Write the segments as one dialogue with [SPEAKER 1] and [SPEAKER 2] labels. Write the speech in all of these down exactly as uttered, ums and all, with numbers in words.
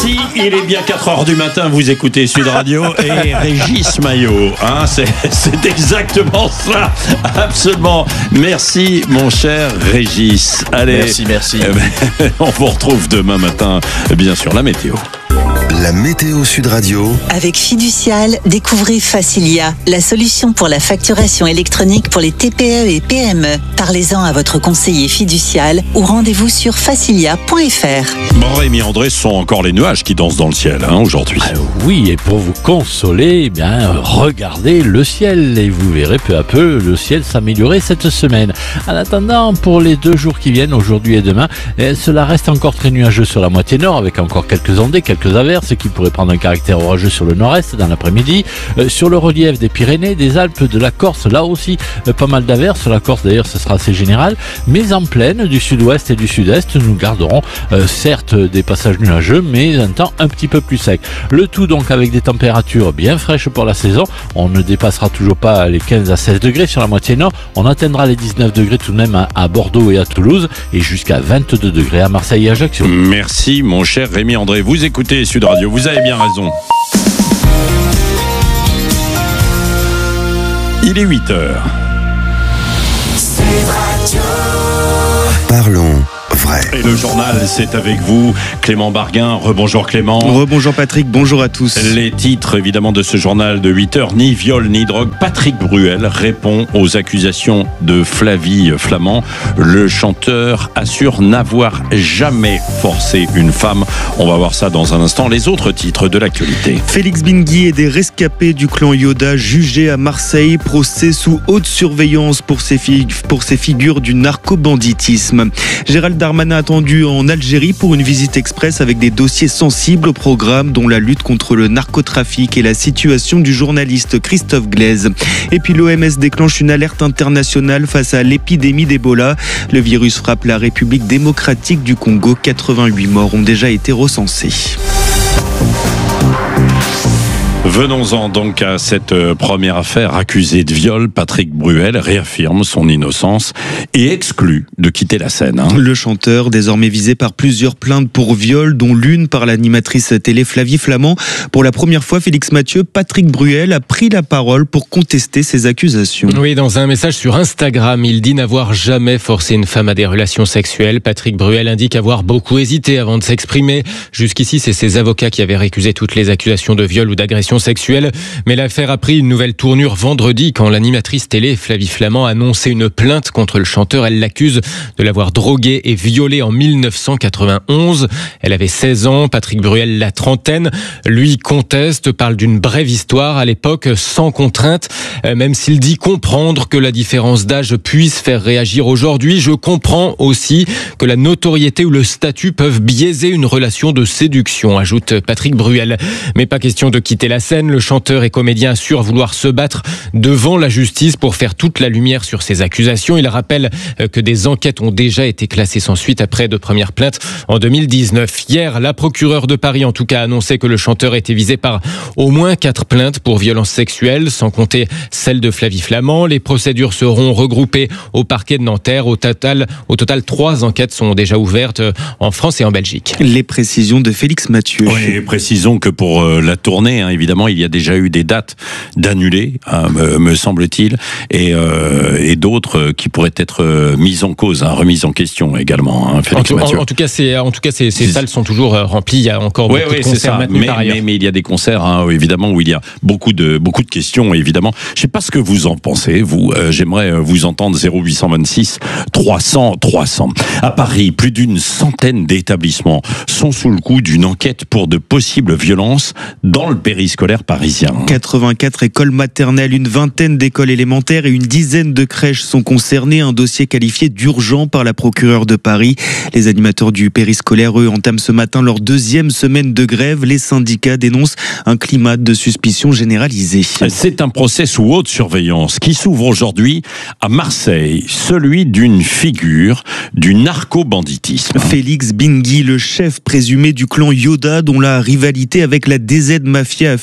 [SPEAKER 1] Merci, il est bien quatre heures du matin, vous écoutez Sud Radio et Régis Maillot, hein, c'est, c'est exactement ça, absolument. Merci mon cher Régis. Allez,
[SPEAKER 2] merci, merci.
[SPEAKER 1] Euh, on vous retrouve demain matin, bien sûr, la météo.
[SPEAKER 3] La météo Sud Radio.
[SPEAKER 4] Avec Fiducial, découvrez Facilia, la solution pour la facturation électronique pour les T P E et P M E. Parlez-en à votre conseiller Fiducial ou rendez-vous sur facilia point f r.
[SPEAKER 1] Bon, Rémi André, ce sont encore les nuages qui dansent dans le ciel hein, aujourd'hui.
[SPEAKER 5] Ah, oui, et pour vous consoler, eh bien, regardez le ciel et vous verrez peu à peu le ciel s'améliorer cette semaine. En attendant, pour les deux jours qui viennent, aujourd'hui et demain, eh, cela reste encore très nuageux sur la moitié nord avec encore quelques ondées, quelques averses qui pourraient prendre un caractère orageux sur le nord-est dans l'après-midi. Euh, sur le relief des Pyrénées, des Alpes, de la Corse, là aussi euh, pas mal d'averses. La Corse d'ailleurs ce sera assez général, mais en plaine du sud-ouest et du sud-est nous garderons euh, certes des passages nuageux mais un temps un petit peu plus sec. Le tout donc avec des températures bien fraîches pour la saison. On ne dépassera toujours pas les quinze à seize degrés sur la moitié nord. On atteindra les dix-neuf degrés tout de même à, à Bordeaux et à Toulouse et jusqu'à vingt-deux degrés à Marseille et Ajaccio.
[SPEAKER 1] Merci mon cher Rémi André, vous écoutez Sud Radio, vous avez bien raison. Il est huit heures.
[SPEAKER 3] Parlons vrai.
[SPEAKER 1] Et le journal, c'est avec vous, Clément Barguin. Rebonjour Clément.
[SPEAKER 6] Rebonjour Patrick, bonjour à tous.
[SPEAKER 1] Les titres évidemment de ce journal de huit heures, ni viol ni drogue. Patrick Bruel répond aux accusations de Flavie Flament. Le chanteur assure n'avoir jamais forcé une femme. On va voir ça dans un instant. Les autres titres de l'actualité.
[SPEAKER 6] Félix Bingui et des rescapés du clan Yoda jugés à Marseille. Procès sous haute surveillance pour ces, fig- pour ces figures du narcobanditisme. Gérald Darmanin attendu en Algérie pour une visite express avec des dossiers sensibles au programme dont la lutte contre le narcotrafic et la situation du journaliste Christophe Glaise. Et puis l'O M S déclenche une alerte internationale face à l'épidémie d'Ebola. Le virus frappe la République démocratique du Congo. quatre-vingt-huit morts ont déjà été recensés.
[SPEAKER 1] Venons-en donc à cette première affaire. Accusé de viol, Patrick Bruel réaffirme son innocence et exclut de quitter la scène. Hein.
[SPEAKER 6] Le chanteur, désormais visé par plusieurs plaintes pour viol, dont l'une par l'animatrice télé Flavie Flament. Pour la première fois, Félix Mathieu, Patrick Bruel a pris la parole pour contester ces accusations.
[SPEAKER 7] Oui, dans un message sur Instagram, il dit n'avoir jamais forcé une femme à des relations sexuelles. Patrick Bruel indique avoir beaucoup hésité avant de s'exprimer. Jusqu'ici, c'est ses avocats qui avaient récusé toutes les accusations de viol ou d'agression sexuelle. Mais l'affaire a pris une nouvelle tournure vendredi quand l'animatrice télé Flavie Flament a annoncé une plainte contre le chanteur. Elle l'accuse de l'avoir drogué et violé en dix-neuf cent quatre-vingt-onze. Elle avait seize ans, Patrick Bruel la trentaine. Lui conteste, parle d'une brève histoire à l'époque sans contrainte. Même s'il dit comprendre que la différence d'âge puisse faire réagir aujourd'hui, je comprends aussi que la notoriété ou le statut peuvent biaiser une relation de séduction, ajoute Patrick Bruel. Mais pas question de quitter la scène. Le chanteur et comédien assure vouloir se battre devant la justice pour faire toute la lumière sur ces accusations. Il rappelle que des enquêtes ont déjà été classées sans suite après de premières plaintes en deux mille dix-neuf. Hier, la procureure de Paris en tout cas a annoncé que le chanteur était visé par au moins quatre plaintes pour violences sexuelles, sans compter celle de Flavie Flament. Les procédures seront regroupées au parquet de Nanterre. Au total, au total, trois enquêtes sont déjà ouvertes en France et en Belgique.
[SPEAKER 6] Les précisions de Félix Mathieu.
[SPEAKER 1] Oui, précisons que pour euh, la tournée, hein, évidemment, il y a déjà eu des dates d'annulées, hein, me, me semble-t-il, et, euh, et d'autres euh, qui pourraient être euh, mises en cause, hein, remises en question également. Hein, Félix
[SPEAKER 7] en,
[SPEAKER 1] Mathieu.
[SPEAKER 7] En, en tout cas, c'est, en tout cas, ces, ces salles sont toujours euh, remplies. Il y a encore
[SPEAKER 1] Oui,
[SPEAKER 7] beaucoup
[SPEAKER 1] oui,
[SPEAKER 7] de
[SPEAKER 1] c'est
[SPEAKER 7] concerts
[SPEAKER 1] ça.
[SPEAKER 7] maintenus
[SPEAKER 1] Mais,
[SPEAKER 7] par ailleurs.
[SPEAKER 1] mais, mais il y a des concerts, hein, évidemment, où il y a beaucoup de beaucoup de questions, évidemment. Je sais pas ce que vous en pensez, vous. Euh, j'aimerais vous entendre. Zéro huit cent vingt-six trois cents trois cents. À Paris, plus d'une centaine d'établissements sont sous le coup d'une enquête pour de possibles violences dans le périscolaire parisien.
[SPEAKER 6] quatre-vingt-quatre écoles maternelles, une vingtaine d'écoles élémentaires et une dizaine de crèches sont concernées. Un dossier qualifié d'urgent par la procureure de Paris. Les animateurs du périscolaire, eux, entament ce matin leur deuxième semaine de grève. Les syndicats dénoncent un climat de suspicion généralisé.
[SPEAKER 1] C'est un procès sous haute surveillance qui s'ouvre aujourd'hui à Marseille, celui d'une figure du narco-banditisme.
[SPEAKER 6] Félix Bingui, le chef présumé du clan Yoda, dont la rivalité avec la D Z Mafia a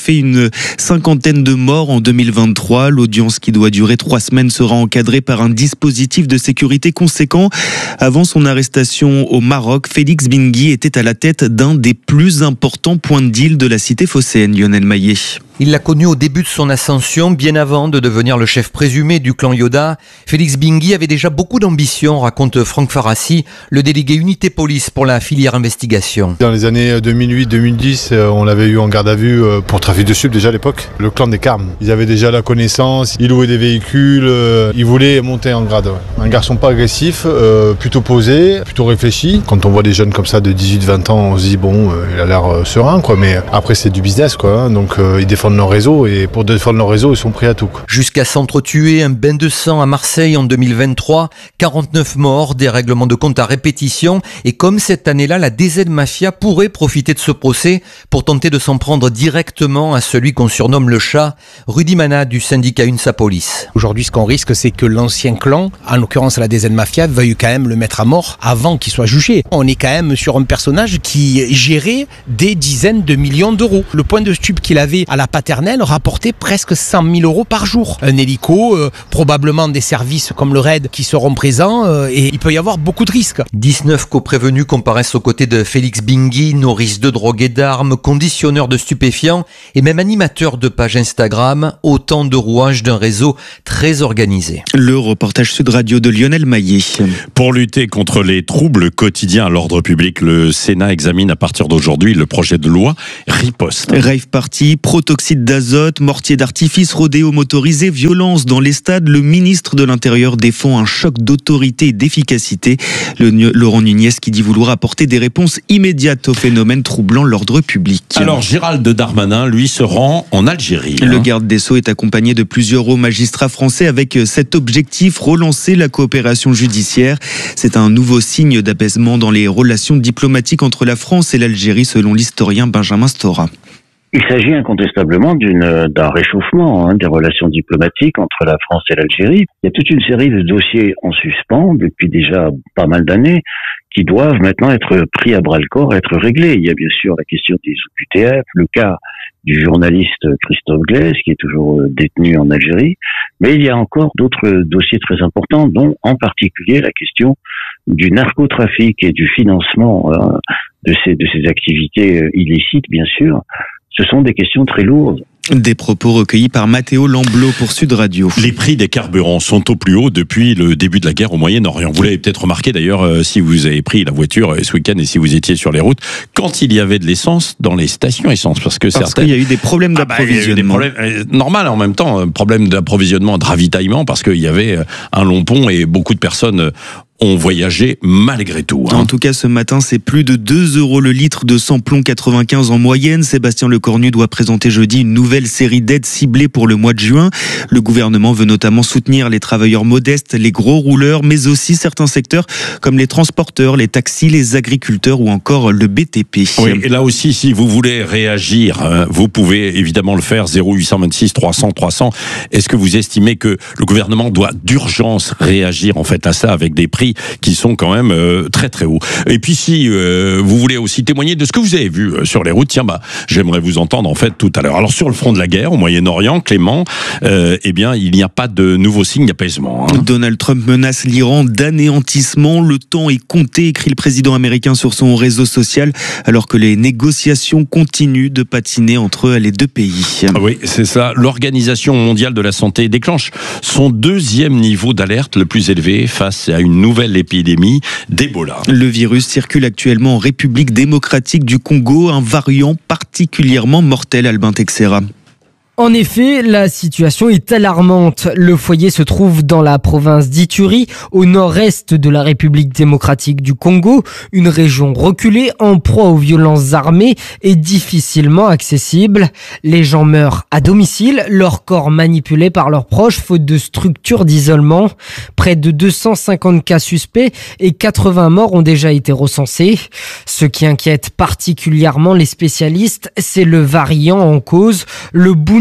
[SPEAKER 6] fait une cinquantaine de morts en deux mille vingt-trois. L'audience, qui doit durer trois semaines, sera encadrée par un dispositif de sécurité conséquent. Avant son arrestation au Maroc, Félix Bingui était à la tête d'un des plus importants points de deal de la cité phocéenne. Lionel Maillet.
[SPEAKER 2] Il l'a connu au début de son ascension, bien avant de devenir le chef présumé du clan Yoda. Félix Bingui avait déjà beaucoup d'ambition, raconte Franck Farassi, le délégué unité police pour la filière investigation.
[SPEAKER 8] Dans les années deux mille huit deux mille dix, on l'avait eu en garde à vue pour trafic de stupes déjà à l'époque. Le clan des Carmes. Ils avaient déjà la connaissance, ils louaient des véhicules, ils voulaient monter en grade. Un garçon pas agressif, plutôt posé, plutôt réfléchi. Quand on voit des jeunes comme ça de dix-huit vingt ans, on se dit bon, il a l'air serein, quoi. Mais après c'est du business, quoi. Donc il défend leur réseau, et pour défendre leur réseau, ils sont prêts à tout.
[SPEAKER 2] Jusqu'à s'entretuer, un bain de sang à Marseille en deux mille vingt-trois, quarante-neuf morts, des règlements de compte à répétition, et comme cette année-là, la D Z Mafia pourrait profiter de ce procès pour tenter de s'en prendre directement à celui qu'on surnomme le chat, Rudy Mana du syndicat UNSA Police.
[SPEAKER 9] Aujourd'hui, ce qu'on risque, c'est que l'ancien clan, en l'occurrence la D Z Mafia, veuille quand même le mettre à mort avant qu'il soit jugé. On est quand même sur un personnage qui gérait des dizaines de millions d'euros. Le point de stup qu'il avait à la paternelle rapportait presque cent mille euros par jour. Un hélico, euh, probablement des services comme le raid qui seront présents, euh, et il peut y avoir beaucoup de risques.
[SPEAKER 2] dix-neuf coprévenus comparaissent aux côtés de Félix Bingui, nourrice de drogue et d'armes, conditionneur de stupéfiants et même animateur de page Instagram, autant de rouages d'un réseau très organisé.
[SPEAKER 6] Le reportage Sud Radio de Lionel Maillet.
[SPEAKER 1] Pour lutter contre les troubles quotidiens à l'ordre public, le Sénat examine à partir d'aujourd'hui le projet de loi Riposte.
[SPEAKER 6] Rave party, protoxyde d'azote, mortier d'artifice, rodéo motorisé, violence dans les stades. Le ministre de l'Intérieur défend un choc d'autorité et d'efficacité. Le, Laurent Nunez qui dit vouloir apporter des réponses immédiates aux phénomènes troublant l'ordre public.
[SPEAKER 1] Alors Gérald Darmanin, lui, se rend en Algérie.
[SPEAKER 6] Le
[SPEAKER 1] hein.
[SPEAKER 6] garde des Sceaux est accompagné de plusieurs hauts magistrats français avec cet objectif, relancer la coopération judiciaire. C'est un nouveau signe d'apaisement dans les relations diplomatiques entre la France et l'Algérie, selon l'historien Benjamin Stora.
[SPEAKER 10] Il s'agit incontestablement d'une, d'un réchauffement hein, des relations diplomatiques entre la France et l'Algérie. Il y a toute une série de dossiers en suspens depuis déjà pas mal d'années qui doivent maintenant être pris à bras-le-corps et être réglés. Il y a bien sûr la question des O Q T F, le cas du journaliste Christophe Glaise qui est toujours détenu en Algérie, mais il y a encore d'autres dossiers très importants, dont en particulier la question du narcotrafic et du financement euh, de ces, de ces activités illicites, bien sûr. Ce sont des questions très lourdes.
[SPEAKER 6] Des propos recueillis par Matteo Lamblot pour Sud Radio.
[SPEAKER 1] Les prix des carburants sont au plus haut depuis le début de la guerre au Moyen-Orient. Vous l'avez peut-être remarqué d'ailleurs euh, si vous avez pris la voiture euh, ce week-end et si vous étiez sur les routes, quand il y avait de l'essence dans les stations essence. Parce que
[SPEAKER 6] parce
[SPEAKER 1] certaines...
[SPEAKER 6] qu'il y a eu des problèmes
[SPEAKER 1] ah
[SPEAKER 6] d'approvisionnement.
[SPEAKER 1] Bah, euh, normal en même temps, un problème d'approvisionnement, de ravitaillement, parce qu'il y avait un long pont et beaucoup de personnes ont voyagé malgré tout. Hein.
[SPEAKER 6] En tout cas, ce matin, c'est plus de deux euros le litre de samplon quatre-vingt-quinze en moyenne. Sébastien Lecornu doit présenter jeudi une nouvelle série d'aides ciblées pour le mois de juin. Le gouvernement veut notamment soutenir les travailleurs modestes, les gros rouleurs, mais aussi certains secteurs comme les transporteurs, les taxis, les agriculteurs ou encore le B T P.
[SPEAKER 1] Oui, et là aussi, si vous voulez réagir, vous pouvez évidemment le faire. zéro huit cent vingt-six trois cents trois cents. Est-ce que vous estimez que le gouvernement doit d'urgence réagir en fait à ça avec des prix qui sont quand même euh, très très hauts. Et puis si euh, vous voulez aussi témoigner de ce que vous avez vu euh, sur les routes, tiens bah j'aimerais vous entendre en fait tout à l'heure. Alors sur le front de la guerre au Moyen-Orient, Clément, euh, eh bien il n'y a pas de nouveau signe d'apaisement. Hein.
[SPEAKER 6] Donald Trump menace l'Iran d'anéantissement. Le temps est compté, écrit le président américain sur son réseau social, alors que les négociations continuent de patiner entre les deux pays.
[SPEAKER 1] Ah oui, c'est ça. L'Organisation mondiale de la santé déclenche son deuxième niveau d'alerte le plus élevé face à une nouvelle l'épidémie d'Ebola.
[SPEAKER 6] Le virus circule actuellement en République démocratique du Congo, un variant particulièrement mortel, Albin Texera.
[SPEAKER 11] En effet, la situation est alarmante. Le foyer se trouve dans la province d'Ituri, au nord-est de la République démocratique du Congo, une région reculée en proie aux violences armées et difficilement accessible. Les gens meurent à domicile, leur corps manipulé par leurs proches faute de structures d'isolement. Près de deux cent cinquante cas suspects et quatre-vingts morts ont déjà été recensés. Ce qui inquiète particulièrement les spécialistes, c'est le variant en cause, le Bundibugyo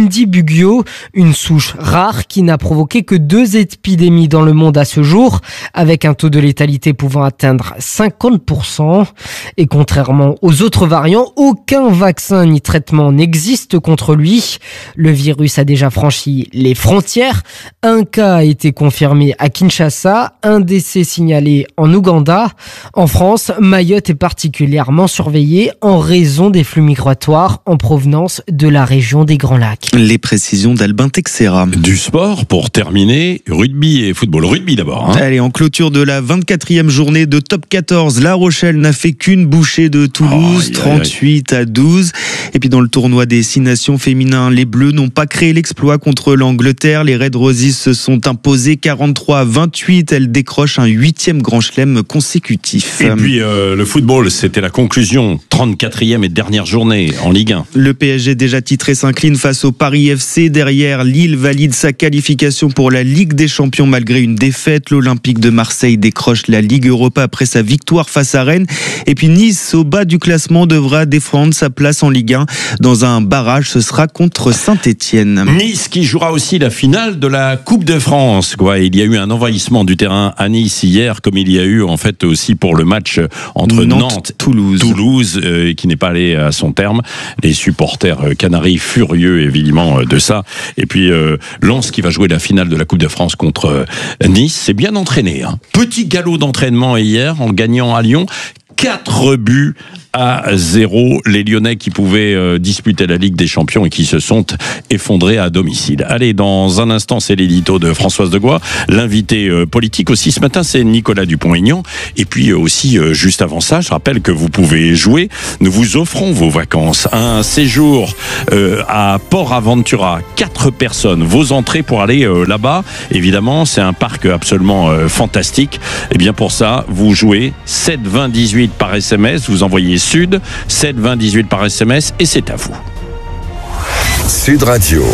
[SPEAKER 11] Bundibugyo, une souche rare qui n'a provoqué que deux épidémies dans le monde à ce jour, avec un taux de létalité pouvant atteindre cinquante pour cent. Et contrairement aux autres variants, aucun vaccin ni traitement n'existe contre lui. Le virus a déjà franchi les frontières. Un cas a été confirmé à Kinshasa, un décès signalé en Ouganda. En France, Mayotte est particulièrement surveillée en raison des flux migratoires en provenance de la région des Grands Lacs.
[SPEAKER 6] Les précisions d'Albin Texera.
[SPEAKER 1] Du sport pour terminer, rugby et football. Rugby d'abord. Hein.
[SPEAKER 6] Allez, en clôture de la vingt-quatrième journée de top quatorze, La Rochelle n'a fait qu'une bouchée de Toulouse, oh, trente-huit à douze. Et puis dans le tournoi des six nations féminins, les Bleus n'ont pas créé l'exploit contre l'Angleterre. Les Red Roses se sont imposés quarante-trois à vingt-huit. Elles décrochent un huitième grand chelem consécutif.
[SPEAKER 1] Et puis euh, le football, c'était la conclusion, trente-quatrième et dernière journée en Ligue un.
[SPEAKER 6] Le P S G déjà titré s'incline face au Paris F C. Derrière, Lille valide sa qualification pour la Ligue des Champions malgré une défaite. L'Olympique de Marseille décroche la Ligue Europa après sa victoire face à Rennes. Et puis Nice, au bas du classement, devra défendre sa place en Ligue un. Dans un barrage, ce sera contre Saint-Étienne.
[SPEAKER 1] Nice qui jouera aussi la finale de la Coupe de France. Quoi. Il y a eu un envahissement du terrain à Nice hier, comme il y a eu en fait aussi pour le match entre Nantes, Nantes Toulouse, Toulouse euh, qui n'est pas allé à son terme. Les supporters euh, canaris furieux évidemment euh, de ça. Et puis euh, Lens qui va jouer la finale de la Coupe de France contre euh, Nice. C'est bien entraîné. Hein. Petit galop d'entraînement hier en gagnant à Lyon. Quatre buts à zéro. Les Lyonnais qui pouvaient euh, disputer la Ligue des Champions et qui se sont effondrés à domicile. Allez, dans un instant, c'est l'édito de Françoise Degois. L'invité euh, politique aussi ce matin, c'est Nicolas Dupont-Aignan. Et puis euh, aussi, euh, juste avant ça, je rappelle que vous pouvez jouer. Nous vous offrons vos vacances. Un séjour euh, à Port Aventura. Quatre personnes. Vos entrées pour aller euh, là-bas. Évidemment, c'est un parc absolument euh, fantastique. Et bien pour ça, vous jouez sept vingt dix-huit par S M S. Vous envoyez Sud, sept vingt dix-huit par S M S et c'est à vous.
[SPEAKER 3] Sud Radio.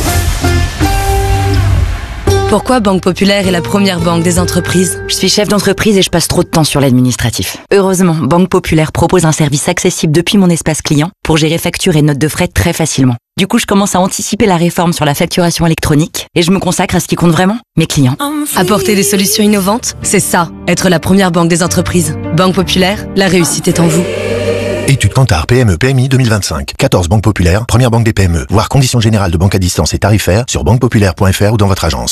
[SPEAKER 12] Pourquoi Banque Populaire est la première banque des entreprises ?
[SPEAKER 13] Je suis chef d'entreprise et je passe trop de temps sur l'administratif. Heureusement, Banque Populaire propose un service accessible depuis mon espace client pour gérer factures et notes de frais très facilement. Du coup, je commence à anticiper la réforme sur la facturation électronique et je me consacre à ce qui compte vraiment, mes clients.
[SPEAKER 12] Apporter des solutions innovantes, c'est ça, être la première banque des entreprises. Banque Populaire, la réussite est en vous.
[SPEAKER 14] Étude Kantar P M E P M I deux mille vingt-cinq. quatorze banques populaires, première banque des P M E. Voir conditions générales de banque à distance et tarifaires sur banque populaire point f r ou dans votre agence.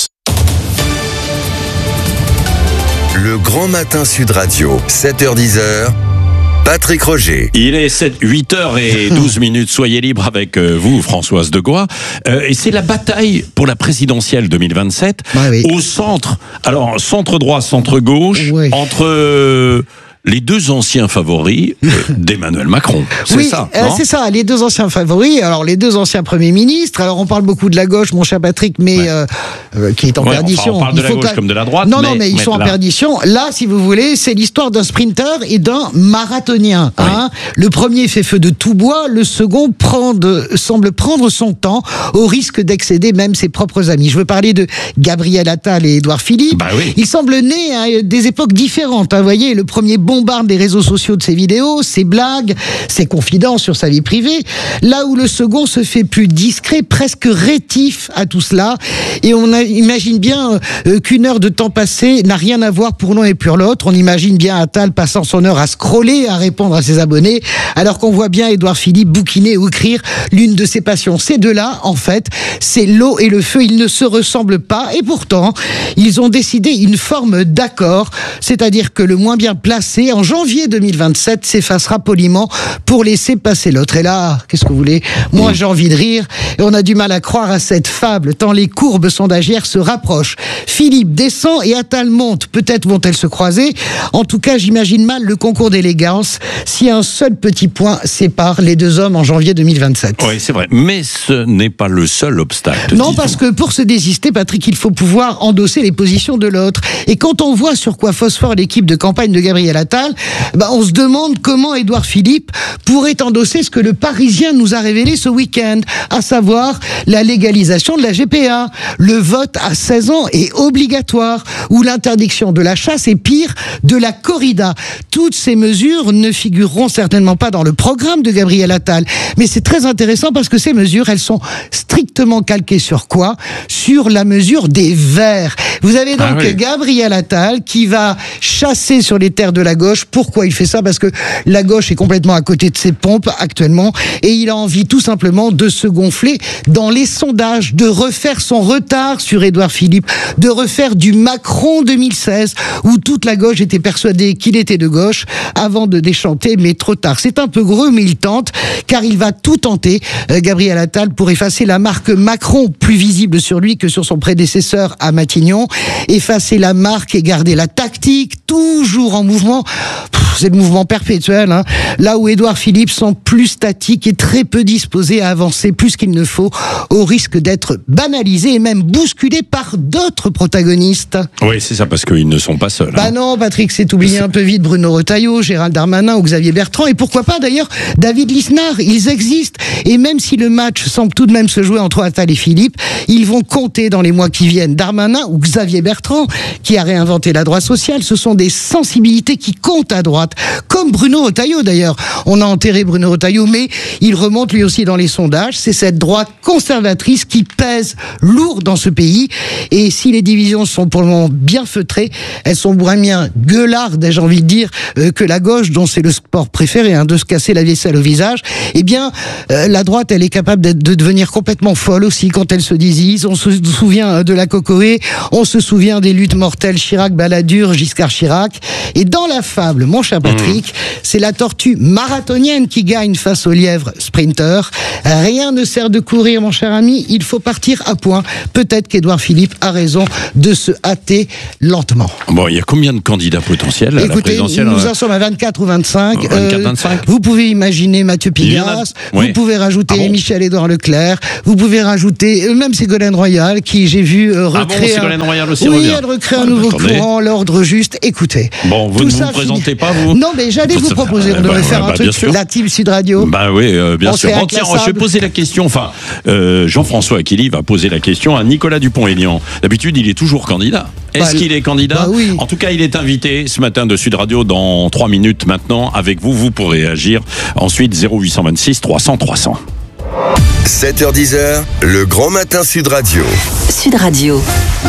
[SPEAKER 3] Le grand matin Sud Radio, sept heures dix. Patrick Roger.
[SPEAKER 1] Il est huit heures douze minutes. Soyez libre avec vous, Françoise Degois. Euh, et c'est la bataille pour la présidentielle deux mille vingt-sept.
[SPEAKER 15] Ah oui.
[SPEAKER 1] Au centre. Alors, centre droit, centre gauche. Oui. Entre... Euh, les deux anciens favoris euh, d'Emmanuel Macron. C'est
[SPEAKER 15] oui,
[SPEAKER 1] ça,
[SPEAKER 15] euh, c'est ça, les deux anciens favoris. Alors, les deux anciens premiers ministres. Alors, on parle beaucoup de la gauche, mon cher Patrick, mais ouais. euh, euh, qui est en
[SPEAKER 1] ouais,
[SPEAKER 15] perdition.
[SPEAKER 1] Enfin, on parle de la gauche comme de la droite.
[SPEAKER 15] Non,
[SPEAKER 1] mais,
[SPEAKER 15] non, mais ils
[SPEAKER 1] mais
[SPEAKER 15] sont
[SPEAKER 1] là...
[SPEAKER 15] en perdition. Là, si vous voulez, c'est l'histoire d'un sprinter et d'un marathonien. Oui. Hein. Le premier fait feu de tout bois, le second prend de, semble prendre son temps au risque d'excéder même ses propres amis. Je veux parler de Gabriel Attal et Édouard Philippe.
[SPEAKER 1] Bah oui.
[SPEAKER 15] Ils semblent nés à des époques différentes. Hein. Vous voyez, le premier bombarde des réseaux sociaux de ses vidéos, ses blagues, ses confidences sur sa vie privée, là où le second se fait plus discret, presque rétif à tout cela, et on a, imagine bien euh, qu'une heure de temps passé n'a rien à voir pour l'un et pour l'autre. On imagine bien Attal passant son heure à scroller, à répondre à ses abonnés, alors qu'on voit bien Édouard Philippe bouquiner ou écrire l'une de ses passions. Ces deux-là, en fait, c'est l'eau et le feu, ils ne se ressemblent pas, et pourtant, ils ont décidé une forme d'accord, c'est-à-dire que le moins bien placé, en janvier deux mille vingt-sept, s'effacera poliment pour laisser passer l'autre. Et là, qu'est-ce que vous voulez ? Moi, j'ai envie de rire, et on a du mal à croire à cette fable, tant les courbes sondagières se rapprochent. Philippe descend et Attal monte. Peut-être vont-elles se croiser. En tout cas, j'imagine mal le concours d'élégance si un seul petit point sépare les deux hommes en janvier deux mille vingt-sept.
[SPEAKER 1] Oui, c'est vrai. Mais ce n'est pas le seul obstacle.
[SPEAKER 15] Non, parce que pour se désister, Patrick, il faut pouvoir endosser les positions de l'autre. Et quand on voit sur quoi phosphore l'équipe de campagne de Gabriel Attal, Attal, bah, on se demande comment Édouard Philippe pourrait endosser ce que le Parisien nous a révélé ce week-end, à savoir la légalisation de la G P A. Le vote à seize ans est obligatoire, ou l'interdiction de la chasse et pire, de la corrida. Toutes ces mesures ne figureront certainement pas dans le programme de Gabriel Attal, mais c'est très intéressant parce que ces mesures, elles sont strictement calquées sur quoi ? Sur la mesure des Verts. Vous avez donc ah oui. Gabriel Attal qui va chasser sur les terres de la gauche. Pourquoi il fait ça ? Parce que la gauche est complètement à côté de ses pompes actuellement et il a envie tout simplement de se gonfler dans les sondages, de refaire son retard sur Édouard Philippe, de refaire du Macron deux mille seize où toute la gauche était persuadée qu'il était de gauche avant de déchanter, mais trop tard. C'est un peu gros, mais il tente, car il va tout tenter, euh, Gabriel Attal, pour effacer la marque Macron, plus visible sur lui que sur son prédécesseur à Matignon, effacer la marque et garder la tactique, toujours en mouvement. Pff, c'est le mouvement perpétuel, hein. Là où Édouard Philippe semble plus statique et très peu disposé à avancer plus qu'il ne faut, au risque d'être banalisé et même bousculé par d'autres protagonistes.
[SPEAKER 1] Oui, c'est ça, parce qu'ils ne sont pas seuls.
[SPEAKER 15] Bah
[SPEAKER 1] hein.
[SPEAKER 15] non, Patrick, c'est oublié un peu vite Bruno Retailleau, Gérald Darmanin ou Xavier Bertrand, et pourquoi pas d'ailleurs David Lisnard, ils existent. Et même si le match semble tout de même se jouer entre Attal et Philippe, ils vont compter dans les mois qui viennent. Darmanin ou Xavier Bertrand, qui a réinventé la droite sociale, ce sont des sensibilités qui comptent à droite, comme Bruno Retailleau d'ailleurs. On a enterré Bruno Retailleau, mais il remonte lui aussi dans les sondages. C'est cette droite conservatrice qui pèse lourd dans ce pays, et si les divisions sont pour le moment bien feutrées, elles sont moins bien gueulardes, j'ai envie de dire, euh, que la gauche, dont c'est le sport préféré, hein, de se casser la vaisselle au visage. Eh bien, euh, la droite, elle est capable de devenir complètement folle aussi quand elle se désise. On se souvient de la Cocoé, on se souvient des luttes mortelles Chirac, Balladur, Giscard Chirac. Et dans la fable, mon cher Patrick, mmh. c'est la tortue marathonienne qui gagne face au lièvre sprinter. Rien ne sert de courir, mon cher ami, il faut partir à point. Peut-être qu'Édouard Philippe a raison de se hâter lentement.
[SPEAKER 1] Bon, il y a combien de candidats potentiels à
[SPEAKER 15] Écoutez,
[SPEAKER 1] la présidentielle?
[SPEAKER 15] Nous en sommes à vingt-quatre ou vingt-cinq.
[SPEAKER 1] vingt-quatre, vingt-cinq.
[SPEAKER 15] Euh, vous pouvez imaginer Mathieu Pigas,
[SPEAKER 1] a...
[SPEAKER 15] vous
[SPEAKER 1] oui.
[SPEAKER 15] pouvez rajouter
[SPEAKER 1] ah bon
[SPEAKER 15] Michel-Édouard Leclerc, vous pouvez rajouter euh, même Ségolène Royal, qui j'ai vu euh, recréer.
[SPEAKER 1] Ah bon, Ségolène Royal aussi
[SPEAKER 15] oui,
[SPEAKER 1] revient.
[SPEAKER 15] elle recrée
[SPEAKER 1] ah,
[SPEAKER 15] un nouveau
[SPEAKER 1] attendez.
[SPEAKER 15] courant, l'ordre juste. Écoutez.
[SPEAKER 1] Bon, vous ne vous présentez pas, vous?
[SPEAKER 15] Non, mais j'allais vous proposer, on
[SPEAKER 1] bah,
[SPEAKER 15] devrait
[SPEAKER 1] bah,
[SPEAKER 15] faire
[SPEAKER 1] bah,
[SPEAKER 15] un truc, la team Sud Radio.
[SPEAKER 1] Bah oui, euh, bien
[SPEAKER 15] on
[SPEAKER 1] sûr. Bon, tiens, je vais poser la question, enfin, euh, Jean-François Aquili va poser la question à Nicolas Dupont-Aignan. D'habitude, il est toujours candidat. Est-ce bah, qu'il est candidat?
[SPEAKER 15] Bah oui.
[SPEAKER 1] En tout cas, il est invité ce matin de Sud Radio dans trois minutes maintenant. Avec vous, vous pourrez agir. Ensuite, zéro huit cent vingt-six trois cents trois cents.
[SPEAKER 3] sept heures dix, le grand matin Sud Radio.
[SPEAKER 4] Sud Radio.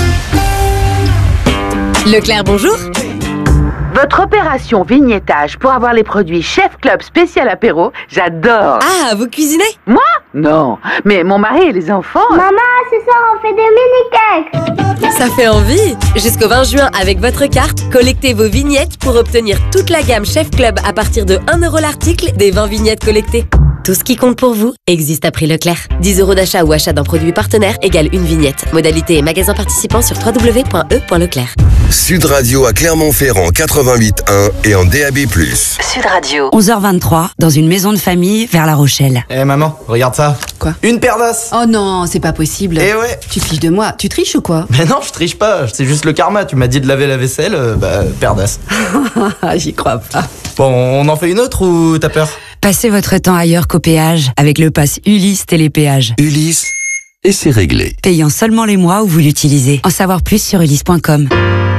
[SPEAKER 12] Leclerc, bonjour.
[SPEAKER 16] Votre opération vignettage pour avoir les produits Chef Club spécial apéro, j'adore.
[SPEAKER 12] Ah, vous cuisinez?
[SPEAKER 16] Moi? Non, mais mon mari et les enfants...
[SPEAKER 17] Maman, ce soir on fait des mini-cakes.
[SPEAKER 12] Ça fait envie. Jusqu'au vingt juin, avec votre carte, collectez vos vignettes pour obtenir toute la gamme Chef Club à partir de un euro l'article des vingt vignettes collectées. Tout ce qui compte pour vous existe à prix Leclerc. dix euros d'achat ou achat d'un produit partenaire égale une vignette. Modalité et magasin participant sur w w w point e point leclerc.
[SPEAKER 3] Sud Radio à Clermont-Ferrand quatre-vingt-huit un et en D A B plus.
[SPEAKER 4] Sud Radio.
[SPEAKER 18] onze heures vingt-trois, dans une maison de famille vers La Rochelle.
[SPEAKER 19] Eh hey, maman, regarde ça.
[SPEAKER 20] Quoi?
[SPEAKER 19] Une paire d'as.
[SPEAKER 20] Oh non, c'est pas possible.
[SPEAKER 19] Eh ouais.
[SPEAKER 20] Tu te fiches de moi. Tu triches ou quoi?
[SPEAKER 19] Mais non, je triche pas. C'est juste le karma. Tu m'as dit de laver la vaisselle, euh, bah, paire d'as.
[SPEAKER 20] J'y crois pas.
[SPEAKER 19] Bon, on en fait une autre ou t'as peur?
[SPEAKER 18] Passez votre temps ailleurs qu'au péage avec le pass Ulysse Télépéage.
[SPEAKER 3] Ulysse, et c'est réglé.
[SPEAKER 18] Payant seulement les mois où vous l'utilisez. En savoir plus sur ulysse point com.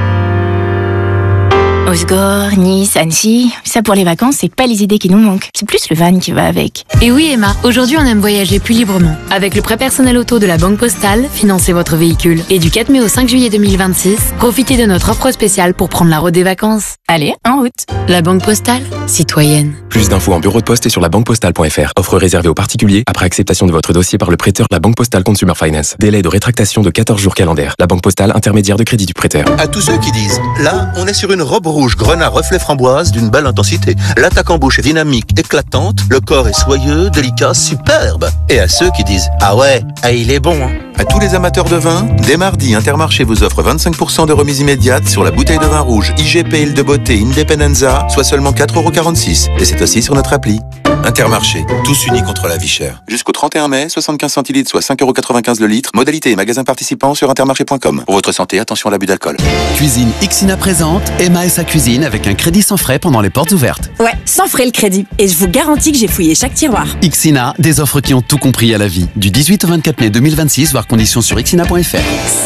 [SPEAKER 21] Osgore, Nice, Annecy, ça pour les vacances, c'est pas les idées qui nous manquent. C'est plus le van qui va avec.
[SPEAKER 22] Et oui Emma, aujourd'hui on aime voyager plus librement. Avec le prêt personnel auto de la Banque Postale, financez votre véhicule. Et du quatre mai au cinq juillet deux mille vingt-six, profitez de notre offre spéciale pour prendre la route des vacances.
[SPEAKER 21] Allez, en route.
[SPEAKER 22] La Banque Postale, citoyenne.
[SPEAKER 23] Plus d'infos en bureau de poste et sur la banque postale point f r. Offre réservée aux particuliers après acceptation de votre dossier par le prêteur. La Banque Postale Consumer Finance. Délai de rétractation de quatorze jours calendaires. La Banque Postale, intermédiaire de crédit du prêteur.
[SPEAKER 24] À tous ceux qui disent, là, on est sur une robe rouge grenat reflet framboise d'une belle intensité. L'attaque en bouche est dynamique, éclatante, le corps est soyeux, délicat, superbe. Et à ceux qui disent, ah ouais, ah il est bon. Hein. À tous les amateurs de vin, dès mardi, Intermarché vous offre vingt-cinq pour cent de remise immédiate sur la bouteille de vin rouge I G P Île de Beauté Independenza, soit seulement quatre euros quarante-six. Et c'est aussi sur notre appli. Intermarché, tous unis contre la vie chère. Jusqu'au trente et un mai, soixante-quinze centilitres, soit cinq euros quatre-vingt-quinze le litre. Modalité et magasin participant sur intermarché point com. Pour votre santé, attention à l'abus d'alcool.
[SPEAKER 5] Cuisine Ixina présente Emma et sa cuisine avec un crédit sans frais pendant les portes ouvertes.
[SPEAKER 7] Ouais, sans frais le crédit. Et je vous garantis que j'ai fouillé chaque tiroir.
[SPEAKER 5] Ixina, des offres qui ont tout compris à la vie. Du dix-huit au vingt-quatre mai deux mille vingt-six, voir conditions sur ixina point f r.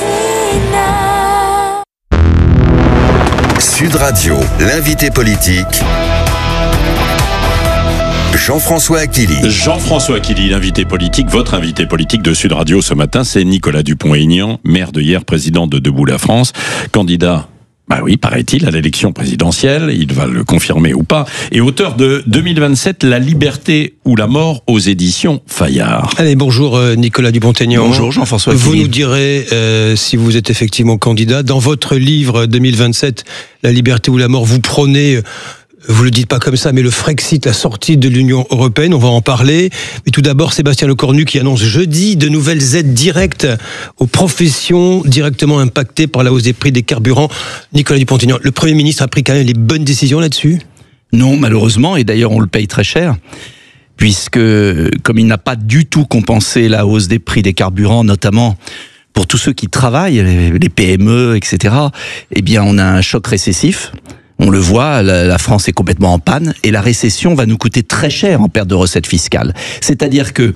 [SPEAKER 3] Sud Radio, l'invité politique. Jean-François Aquili.
[SPEAKER 1] Jean-François Aquili, l'invité politique, votre invité politique de Sud Radio ce matin, c'est Nicolas Dupont-Aignan, maire de hier, président de Debout la France, candidat, bah oui, paraît-il, à l'élection présidentielle, il va le confirmer ou pas, et auteur de deux mille vingt-sept, La liberté ou la mort aux éditions Fayard.
[SPEAKER 8] Allez, bonjour euh, Nicolas Dupont-Aignan.
[SPEAKER 1] Bonjour Jean-François Aquili.
[SPEAKER 8] Vous nous direz euh, si vous êtes effectivement candidat. Dans votre livre deux mille vingt-sept, La liberté ou la mort, vous prônez... Vous le dites pas comme ça, mais le Frexit, la sortie de l'Union européenne, on va en parler. Mais tout d'abord, Sébastien Lecornu qui annonce jeudi de nouvelles aides directes aux professions directement impactées par la hausse des prix des carburants. Nicolas Dupont-Aignan, le Premier ministre a pris quand même les bonnes décisions là-dessus ?
[SPEAKER 9] Non, malheureusement, et d'ailleurs on le paye très cher, puisque comme il n'a pas du tout compensé la hausse des prix des carburants, notamment pour tous ceux qui travaillent, les P M E, et cetera, eh bien on a un choc récessif. On le voit, la France est complètement en panne et la récession va nous coûter très cher en perte de recettes fiscales. C'est-à-dire que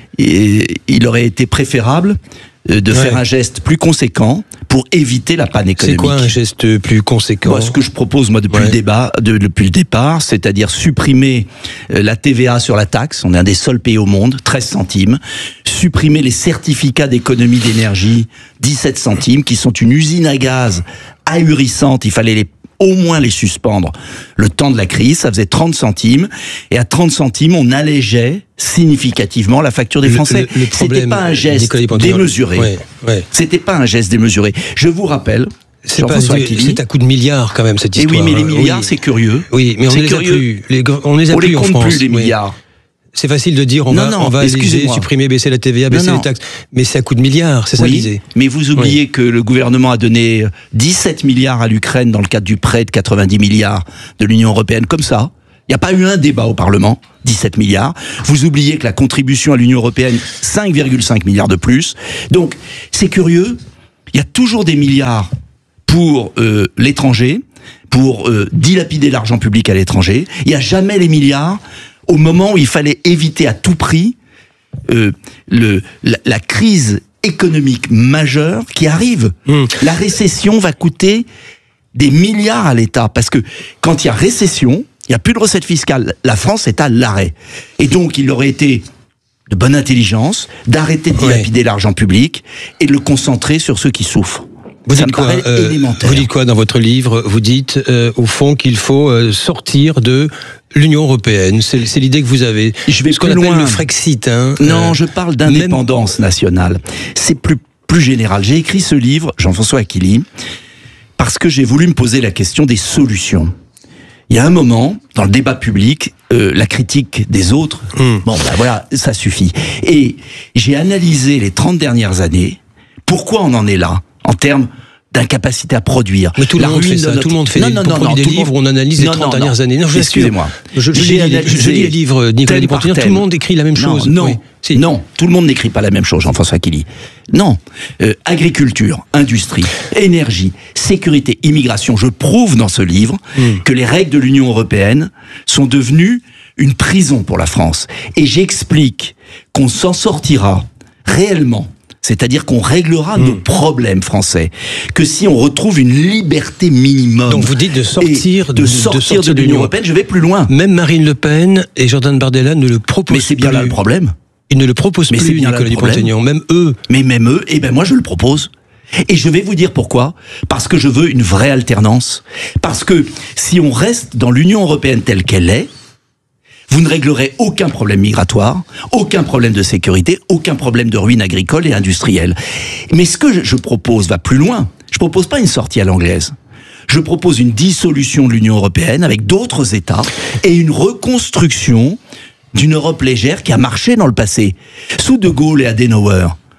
[SPEAKER 9] il aurait été préférable de faire ouais. un geste plus conséquent pour éviter la panne économique.
[SPEAKER 8] C'est quoi un geste plus conséquent ?
[SPEAKER 9] Moi, ce que je propose moi depuis ouais. le débat, de, depuis le départ, c'est-à-dire supprimer la T V A sur la taxe. On est un des seuls pays au monde, treize centimes. Supprimer les certificats d'économie d'énergie, dix-sept centimes, qui sont une usine à gaz ahurissante. Il fallait les au moins les suspendre le temps de la crise, ça faisait trente centimes, et à trente centimes, on allégeait significativement la facture des Français. Le, le C'était pas un geste démesuré. Ouais, ouais. C'était pas un geste démesuré. Je vous rappelle,
[SPEAKER 8] c'est, pas, c'est à coup de milliards quand même cette histoire.
[SPEAKER 9] Et oui, mais les milliards, oui. c'est curieux.
[SPEAKER 8] Oui, mais on les a plus. Les, on les a
[SPEAKER 9] on
[SPEAKER 8] plus
[SPEAKER 9] les
[SPEAKER 8] en
[SPEAKER 9] compte
[SPEAKER 8] France.
[SPEAKER 9] plus les milliards.
[SPEAKER 8] Oui. C'est facile de dire on
[SPEAKER 9] non,
[SPEAKER 8] va,
[SPEAKER 9] non,
[SPEAKER 8] on va alléger, supprimer, baisser la T V A, baisser non, non. les taxes, mais c'est à coup de milliards, c'est ça
[SPEAKER 9] oui,
[SPEAKER 8] l'idée.
[SPEAKER 9] Mais vous oubliez oui. que le gouvernement a donné dix-sept milliards à l'Ukraine dans le cadre du prêt de quatre-vingt-dix milliards de l'Union européenne, comme ça. Il n'y a pas eu un débat au Parlement, dix-sept milliards. Vous oubliez que la contribution à l'Union européenne, cinq virgule cinq milliards de plus. Donc, c'est curieux, il y a toujours des milliards pour euh, l'étranger, pour euh, dilapider l'argent public à l'étranger. Il n'y a jamais les milliards au moment où il fallait éviter à tout prix euh, le, la, la crise économique majeure qui arrive. Mmh. La récession va coûter des milliards à l'État, parce que quand il y a récession, il n'y a plus de recettes fiscales. La France est à l'arrêt. Et donc, il aurait été de bonne intelligence d'arrêter de dilapider ouais. l'argent public et de le concentrer sur ceux qui souffrent.
[SPEAKER 8] Vous
[SPEAKER 9] Ça
[SPEAKER 8] dites,
[SPEAKER 9] me
[SPEAKER 8] quoi, euh,
[SPEAKER 9] élémentaire.
[SPEAKER 8] vous dites quoi dans votre livre ? Vous dites, euh, au fond, qu'il faut euh, sortir de l'Union européenne. C'est, c'est l'idée que vous avez.
[SPEAKER 9] Je vais
[SPEAKER 8] ce qu'on
[SPEAKER 9] plus
[SPEAKER 8] appelle
[SPEAKER 9] loin.
[SPEAKER 8] le Frexit. Hein,
[SPEAKER 9] non,
[SPEAKER 8] euh,
[SPEAKER 9] je parle d'indépendance même... nationale. C'est plus, plus général. J'ai écrit ce livre, Jean-François Aquili, parce que j'ai voulu me poser la question des solutions. Il y a un moment, dans le débat public, euh, la critique des autres, mmh. bon, ben voilà, ça suffit. Et j'ai analysé les trente dernières années, pourquoi on en est là, en termes d'incapacité à produire.
[SPEAKER 8] Mais tout le
[SPEAKER 9] la
[SPEAKER 8] monde fait ça.
[SPEAKER 9] Notre...
[SPEAKER 8] Tout le monde fait
[SPEAKER 9] non,
[SPEAKER 8] des,
[SPEAKER 9] non, non, non,
[SPEAKER 8] des
[SPEAKER 9] tout
[SPEAKER 8] livres
[SPEAKER 9] monde...
[SPEAKER 8] où on analyse les
[SPEAKER 9] non,
[SPEAKER 8] trente
[SPEAKER 9] non,
[SPEAKER 8] dernières
[SPEAKER 9] non.
[SPEAKER 8] années. Non, je
[SPEAKER 9] Excusez-moi.
[SPEAKER 8] Je, je, je, lis, je lis les livres Nicolas Dupont-Aignan. Tout le monde écrit la même chose.
[SPEAKER 9] Non, non,
[SPEAKER 8] oui. si.
[SPEAKER 9] non, tout le monde n'écrit pas la même chose, Jean-François Aquili. Non. Euh, agriculture, industrie, énergie, sécurité, immigration. Je prouve dans ce livre mm. que les règles de l'Union européenne sont devenues une prison pour la France. Et j'explique qu'on s'en sortira réellement, c'est-à-dire qu'on réglera mmh. nos problèmes français, que si on retrouve une liberté minimum.
[SPEAKER 8] Donc vous dites de sortir de,
[SPEAKER 9] de, sortir de, sortir de l'Union européenne, je vais plus loin.
[SPEAKER 8] Même Marine Le Pen et Jordan Bardella ne le proposent plus.
[SPEAKER 9] Mais c'est bien
[SPEAKER 8] plus.
[SPEAKER 9] là le problème.
[SPEAKER 8] Ils ne le proposent
[SPEAKER 9] Mais
[SPEAKER 8] plus, Nicolas Dupont-Aignan, même eux.
[SPEAKER 9] Mais même eux, eh ben moi je le propose. Et je vais vous dire pourquoi. Parce que je veux une vraie alternance. Parce que si on reste dans l'Union européenne telle qu'elle est, vous ne réglerez aucun problème migratoire, aucun problème de sécurité, aucun problème de ruine agricole et industrielle. Mais ce que je propose va plus loin. Je propose pas une sortie à l'anglaise. Je propose une dissolution de l'Union européenne avec d'autres États et une reconstruction d'une Europe légère qui a marché dans le passé. Sous De Gaulle et Adenauer,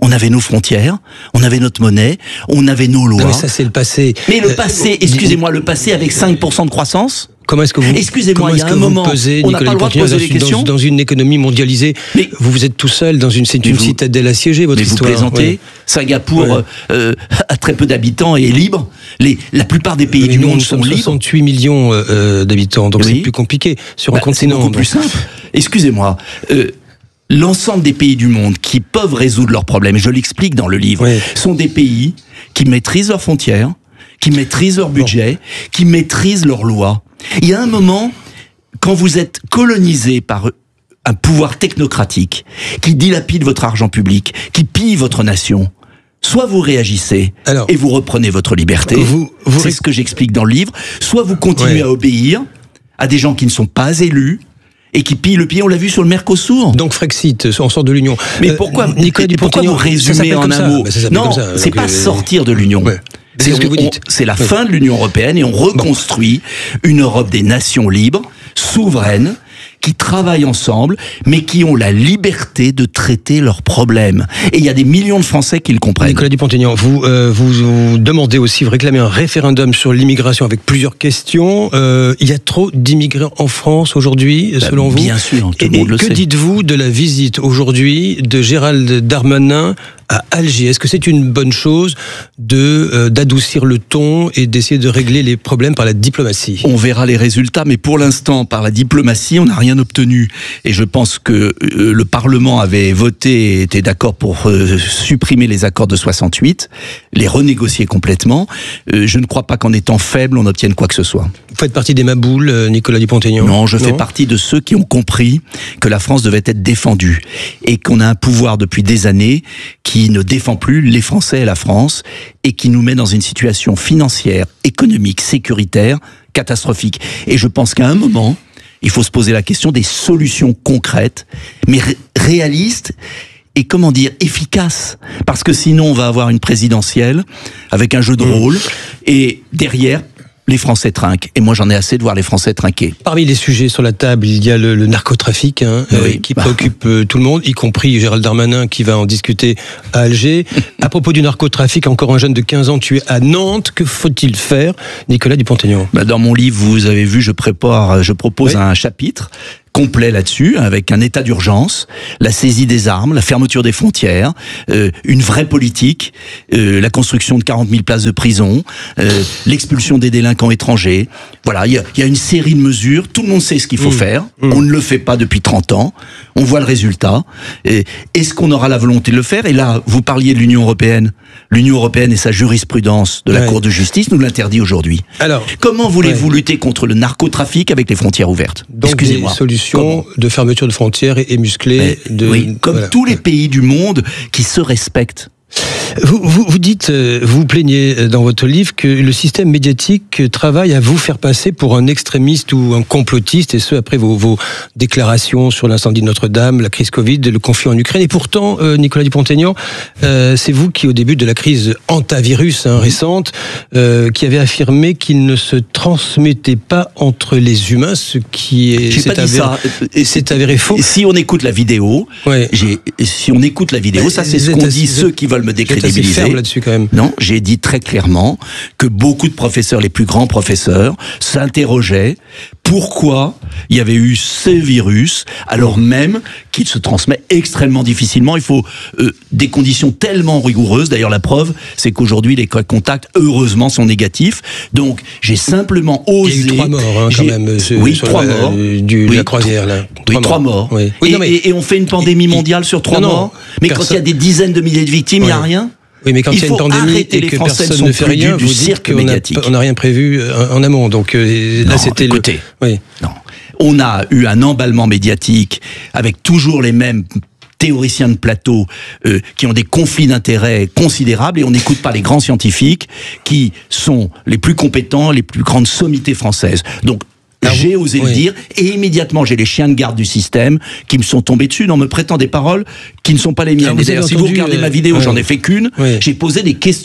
[SPEAKER 9] On avait nos frontières, on avait notre monnaie, on avait nos lois.
[SPEAKER 8] Non, mais ça, c'est le passé.
[SPEAKER 9] Mais le passé, excusez-moi, le passé avec cinq pour cent de croissance.
[SPEAKER 8] Comment est-ce que vous,
[SPEAKER 9] excusez-moi, il y a un moment,
[SPEAKER 8] pesez,
[SPEAKER 9] on
[SPEAKER 8] Nicolas
[SPEAKER 9] n'a pas le droit de poser
[SPEAKER 8] dans,
[SPEAKER 9] des questions.
[SPEAKER 8] Dans, dans une économie mondialisée, mais, vous vous êtes tout seul dans une, c'est une vous, citadelle assiégée, votre
[SPEAKER 9] mais
[SPEAKER 8] histoire.
[SPEAKER 9] Vous plaisantez.
[SPEAKER 8] Oui.
[SPEAKER 9] Singapour
[SPEAKER 8] ouais.
[SPEAKER 9] euh, a très peu d'habitants et est libre. Les, la plupart des pays
[SPEAKER 8] mais
[SPEAKER 9] du
[SPEAKER 8] nous,
[SPEAKER 9] monde
[SPEAKER 8] nous
[SPEAKER 9] sont
[SPEAKER 8] libres.
[SPEAKER 9] soixante-huit
[SPEAKER 8] millions euh, d'habitants, donc oui. c'est plus compliqué sur
[SPEAKER 9] bah,
[SPEAKER 8] un continent.
[SPEAKER 9] C'est beaucoup plus simple. Excusez-moi. Euh, L'ensemble des pays du monde qui peuvent résoudre leurs problèmes, et je l'explique dans le livre, oui. sont des pays qui maîtrisent leurs frontières, qui maîtrisent leur budget, bon. qui maîtrisent leurs lois. Il y a un moment, quand vous êtes colonisé par un pouvoir technocratique qui dilapide votre argent public, qui pille votre nation, soit vous réagissez Alors, et vous reprenez votre liberté, vous, vous c'est ré... ce que j'explique dans le livre, soit vous continuez ouais. à obéir à des gens qui ne sont pas élus, et qui pille le pied, on l'a vu sur le Mercosur.
[SPEAKER 8] Donc Frexit, on sort de l'Union.
[SPEAKER 9] Mais pourquoi, euh,
[SPEAKER 8] Nicolas
[SPEAKER 9] pourquoi vous résumez en un mot? Non, c'est pas sortir de l'Union. Ouais. C'est ce que vous dites. C'est la ouais. fin de l'Union européenne et on reconstruit bon. une Europe des nations libres, souveraines, qui travaillent ensemble, mais qui ont la liberté de traiter leurs problèmes. Et il y a des millions de Français qui le comprennent.
[SPEAKER 8] Nicolas Dupont-Aignan, vous, euh, vous, vous demandez aussi, vous réclamez un référendum sur l'immigration avec plusieurs questions. Euh, il y a trop d'immigrants en France aujourd'hui, bah, selon vous?
[SPEAKER 9] Bien sûr, tout
[SPEAKER 8] et,
[SPEAKER 9] le monde
[SPEAKER 8] et
[SPEAKER 9] le
[SPEAKER 8] que
[SPEAKER 9] sait.
[SPEAKER 8] Que dites-vous de la visite aujourd'hui de Gérald Darmanin à Alger? Est-ce que c'est une bonne chose de euh, d'adoucir le ton et d'essayer de régler les problèmes par la diplomatie?
[SPEAKER 9] On verra les résultats, mais pour l'instant, par la diplomatie, on n'a rien obtenu. Et je pense que euh, le Parlement avait voté et était d'accord pour euh, supprimer les accords de soixante-huit, les renégocier complètement. Euh, je ne crois pas qu'en étant faible, on obtienne quoi que ce soit.
[SPEAKER 8] Vous faites partie des maboules, euh, Nicolas Dupont-Aignan?
[SPEAKER 9] Non, je non. fais partie de ceux qui ont compris que la France devait être défendue et qu'on a un pouvoir depuis des années qui ne défend plus les Français et la France et qui nous met dans une situation financière, économique, sécuritaire, catastrophique. Et je pense qu'à un moment, il faut se poser la question des solutions concrètes, mais ré- réalistes et, comment dire, efficaces. Parce que sinon, on va avoir une présidentielle avec un jeu de rôle et derrière, les Français trinquent. Et moi, j'en ai assez de voir les Français trinquer.
[SPEAKER 8] Parmi les sujets sur la table, il y a le, le narcotrafic hein, oui, euh, qui bah. préoccupe euh, tout le monde, y compris Gérald Darmanin qui va en discuter à Alger. À propos du narcotrafic, encore un jeune de quinze ans tué à Nantes. Que faut-il faire, Nicolas Dupont-Aignan?
[SPEAKER 9] Bah, dans mon livre, vous avez vu, je prépare, je propose oui. un chapitre complet là-dessus, avec un état d'urgence, la saisie des armes, la fermeture des frontières, euh, une vraie politique, euh, la construction de quarante mille places de prison, euh, l'expulsion des délinquants étrangers. Voilà, il y a, y a une série de mesures, tout le monde sait ce qu'il faut mmh. faire, mmh. on ne le fait pas depuis trente ans, on voit le résultat. Et est-ce qu'on aura la volonté de le faire? Et là, vous parliez de l'Union européenne. L'Union européenne et sa jurisprudence de la ouais. Cour de justice nous l'interdit aujourd'hui. Alors, comment voulez-vous ouais. lutter contre le narcotrafic avec les frontières ouvertes?
[SPEAKER 8] Donc, excusez-moi. Des solutions Comment de fermeture de frontières et, et musclées.
[SPEAKER 9] Mais,
[SPEAKER 8] de,
[SPEAKER 9] oui, comme voilà. tous les pays du monde qui se respectent.
[SPEAKER 8] Vous, vous, vous dites, vous vous plaignez dans votre livre que le système médiatique travaille à vous faire passer pour un extrémiste ou un complotiste, et ce après vos, vos déclarations sur l'incendie de Notre-Dame, la crise Covid, le conflit en Ukraine. Et pourtant, euh, Nicolas Dupont-Aignan, euh, c'est vous qui, au début de la crise antivirus hein, récente, euh, qui avez affirmé qu'il ne se transmettait pas entre les humains, ce qui est
[SPEAKER 9] c'est
[SPEAKER 8] avéré,
[SPEAKER 9] ça.
[SPEAKER 8] c'est avéré faux.
[SPEAKER 9] Si on écoute la vidéo, ouais. j'ai, si on écoute la vidéo, ça c'est ce qu'on dit ceux qui veulent me décrédibiliser.
[SPEAKER 8] Ferme là-dessus quand même.
[SPEAKER 9] Non, j'ai dit très clairement que beaucoup de professeurs, les plus grands professeurs, s'interrogeaient pourquoi il y avait eu ce virus, alors même qu'il se transmet extrêmement difficilement. Il faut euh, des conditions tellement rigoureuses. D'ailleurs, la preuve, c'est qu'aujourd'hui, les cas contacts, heureusement, sont négatifs. Donc, j'ai simplement osé...
[SPEAKER 8] Il y a eu trois morts, hein, quand même.
[SPEAKER 9] Oui, trois
[SPEAKER 8] la,
[SPEAKER 9] morts.
[SPEAKER 8] Du,
[SPEAKER 9] oui,
[SPEAKER 8] la croisière, là.
[SPEAKER 9] Oui, trois morts. Oui. Oui, et, mais, et, et on fait une pandémie mondiale sur trois non, morts. Mais personne... quand il y a des dizaines de milliers de victimes, il n'y a rien.
[SPEAKER 8] Oui, mais quand il y a une pandémie et que personne ne fait rien, vous dites qu'on n'a rien prévu en amont. Donc euh, là,
[SPEAKER 9] non,
[SPEAKER 8] c'était
[SPEAKER 9] écoutez,
[SPEAKER 8] le... Oui.
[SPEAKER 9] Non. On a eu un emballement médiatique avec toujours les mêmes théoriciens de plateau euh, qui ont des conflits d'intérêts considérables et on n'écoute pas les grands scientifiques qui sont les plus compétents, les plus grandes sommités françaises. Donc, Alors, j'ai osé oui. le dire, et immédiatement j'ai les chiens de garde du système qui me sont tombés dessus en me prêtant des paroles qui ne sont pas les miennes. D'ailleurs, si vous regardez euh, ma vidéo, ouais. j'en ai fait qu'une, ouais. j'ai posé des questions.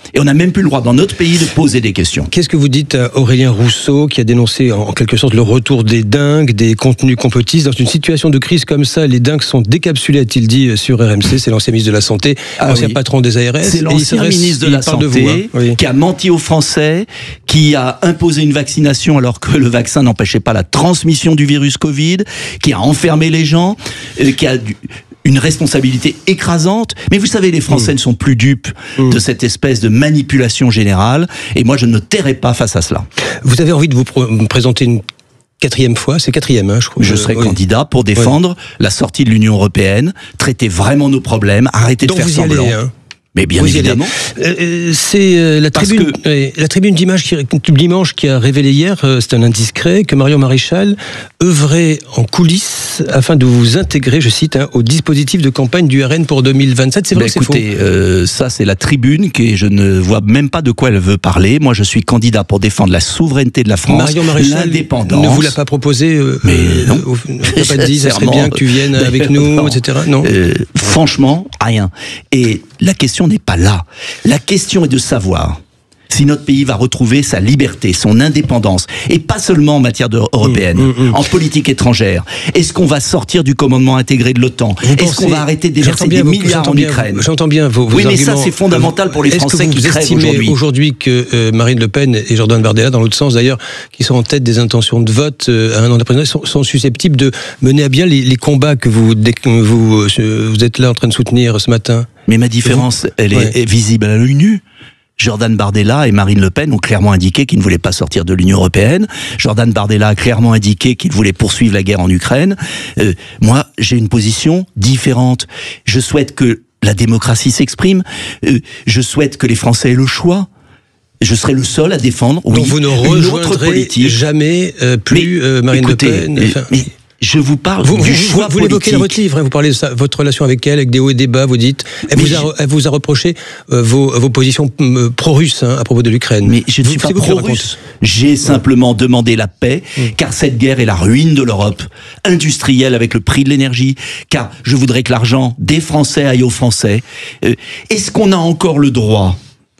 [SPEAKER 9] Et on n'a même plus le droit dans notre pays de poser des questions.
[SPEAKER 8] Qu'est-ce que vous dites à Aurélien Rousseau, qui a dénoncé en quelque sorte le retour des dingues, des contenus complotistes? Dans une situation de crise comme ça, les dingues sont décapsulés, a-t-il dit sur R M C. C'est l'ancien ministre de la Santé,
[SPEAKER 9] ah
[SPEAKER 8] l'ancien
[SPEAKER 9] oui.
[SPEAKER 8] patron des A R S.
[SPEAKER 9] C'est l'ancien ministre de la Santé de vous, hein. oui. qui a menti aux Français, qui a imposé une vaccination alors que le vaccin n'empêchait pas la transmission du virus Covid, qui a enfermé les gens, euh, qui a... Du... une responsabilité écrasante, mais vous savez, les Français mmh. ne sont plus dupes mmh. de cette espèce de manipulation générale, et moi je ne tairai pas face à cela.
[SPEAKER 8] Vous avez envie de vous pr- présenter une quatrième fois, c'est quatrième, hein, je crois.
[SPEAKER 9] Je serai
[SPEAKER 8] oui.
[SPEAKER 9] candidat pour défendre oui. la sortie de l'Union européenne, traiter vraiment nos problèmes, arrêter
[SPEAKER 8] Donc
[SPEAKER 9] de faire
[SPEAKER 8] vous y
[SPEAKER 9] semblant.
[SPEAKER 8] Allez, hein.
[SPEAKER 9] Mais bien
[SPEAKER 8] vous
[SPEAKER 9] évidemment.
[SPEAKER 8] Euh, c'est euh, la
[SPEAKER 9] Parce
[SPEAKER 8] tribune,
[SPEAKER 9] que...
[SPEAKER 8] euh, la tribune d'image qui, dimanche qui a révélé hier, euh, c'est un indiscret, que Marion Maréchal œuvrait en coulisses afin de vous intégrer, je cite, hein, au dispositif de campagne du R N pour deux mille vingt-sept. C'est vrai
[SPEAKER 9] bah,
[SPEAKER 8] que c'est
[SPEAKER 9] écoutez,
[SPEAKER 8] faux.
[SPEAKER 9] Euh, ça c'est la tribune qui je ne vois même pas de quoi elle veut parler. Moi je suis candidat pour défendre la souveraineté de la France,
[SPEAKER 8] Marion Maréchal
[SPEAKER 9] l'indépendance.
[SPEAKER 8] Ne vous l'a pas proposé euh,
[SPEAKER 9] Mais
[SPEAKER 8] euh,
[SPEAKER 9] non.
[SPEAKER 8] Ne vous pas dit, ça serait bien que tu viennes avec nous,
[SPEAKER 9] non.
[SPEAKER 8] et cetera. Non.
[SPEAKER 9] Euh, franchement, rien. Et la question n'est pas là. La question est de savoir si notre pays va retrouver sa liberté, son indépendance, et pas seulement en matière de, européenne, mmh, mmh. en politique étrangère. Est-ce qu'on va sortir du commandement intégré de l'OTAN? Est-ce pensez... qu'on va arrêter de déverser des
[SPEAKER 8] vos,
[SPEAKER 9] milliards en
[SPEAKER 8] bien,
[SPEAKER 9] Ukraine?
[SPEAKER 8] J'entends bien vos, vos
[SPEAKER 9] Oui,
[SPEAKER 8] arguments.
[SPEAKER 9] mais ça, c'est fondamental pour les Français qui crèvent
[SPEAKER 8] aujourd'hui. Est-ce que vous estimez
[SPEAKER 9] aujourd'hui
[SPEAKER 8] que euh, Marine Le Pen et Jordan Bardella, dans l'autre sens d'ailleurs, qui sont en tête des intentions de vote euh, à un an d'après, sont, sont susceptibles de mener à bien les, les combats que vous, dès que vous, euh, vous êtes là en train de soutenir ce matin?
[SPEAKER 9] Mais ma différence, elle ouais. est, est visible à l'œil nu. Jordan Bardella et Marine Le Pen ont clairement indiqué qu'ils ne voulaient pas sortir de l'Union européenne. Jordan Bardella a clairement indiqué qu'il voulait poursuivre la guerre en Ukraine. Euh, moi, j'ai une position différente. Je souhaite que la démocratie s'exprime. Euh, je souhaite que les Français aient le choix. Je serai le seul à défendre.
[SPEAKER 8] Donc
[SPEAKER 9] oui,
[SPEAKER 8] vous ne rejoindrez jamais euh, plus
[SPEAKER 9] mais,
[SPEAKER 8] euh, Marine
[SPEAKER 9] écoutez,
[SPEAKER 8] Le Pen. Enfin,
[SPEAKER 9] mais, je vous parle
[SPEAKER 8] vous,
[SPEAKER 9] du
[SPEAKER 8] vous,
[SPEAKER 9] choix
[SPEAKER 8] vous, vous l'évoquez dans votre livre, hein, vous parlez de ça, votre relation avec elle, avec des hauts et des bas, vous dites. Elle, vous a, elle vous a reproché euh, vos, vos positions euh, pro-russes hein, à propos de l'Ukraine.
[SPEAKER 9] Mais je ne suis pas pro-russe. J'ai simplement demandé la paix, mmh. car cette guerre est la ruine de l'Europe, industrielle avec le prix de l'énergie, car je voudrais que l'argent des Français aille aux Français. Euh, est-ce qu'on a encore le droit,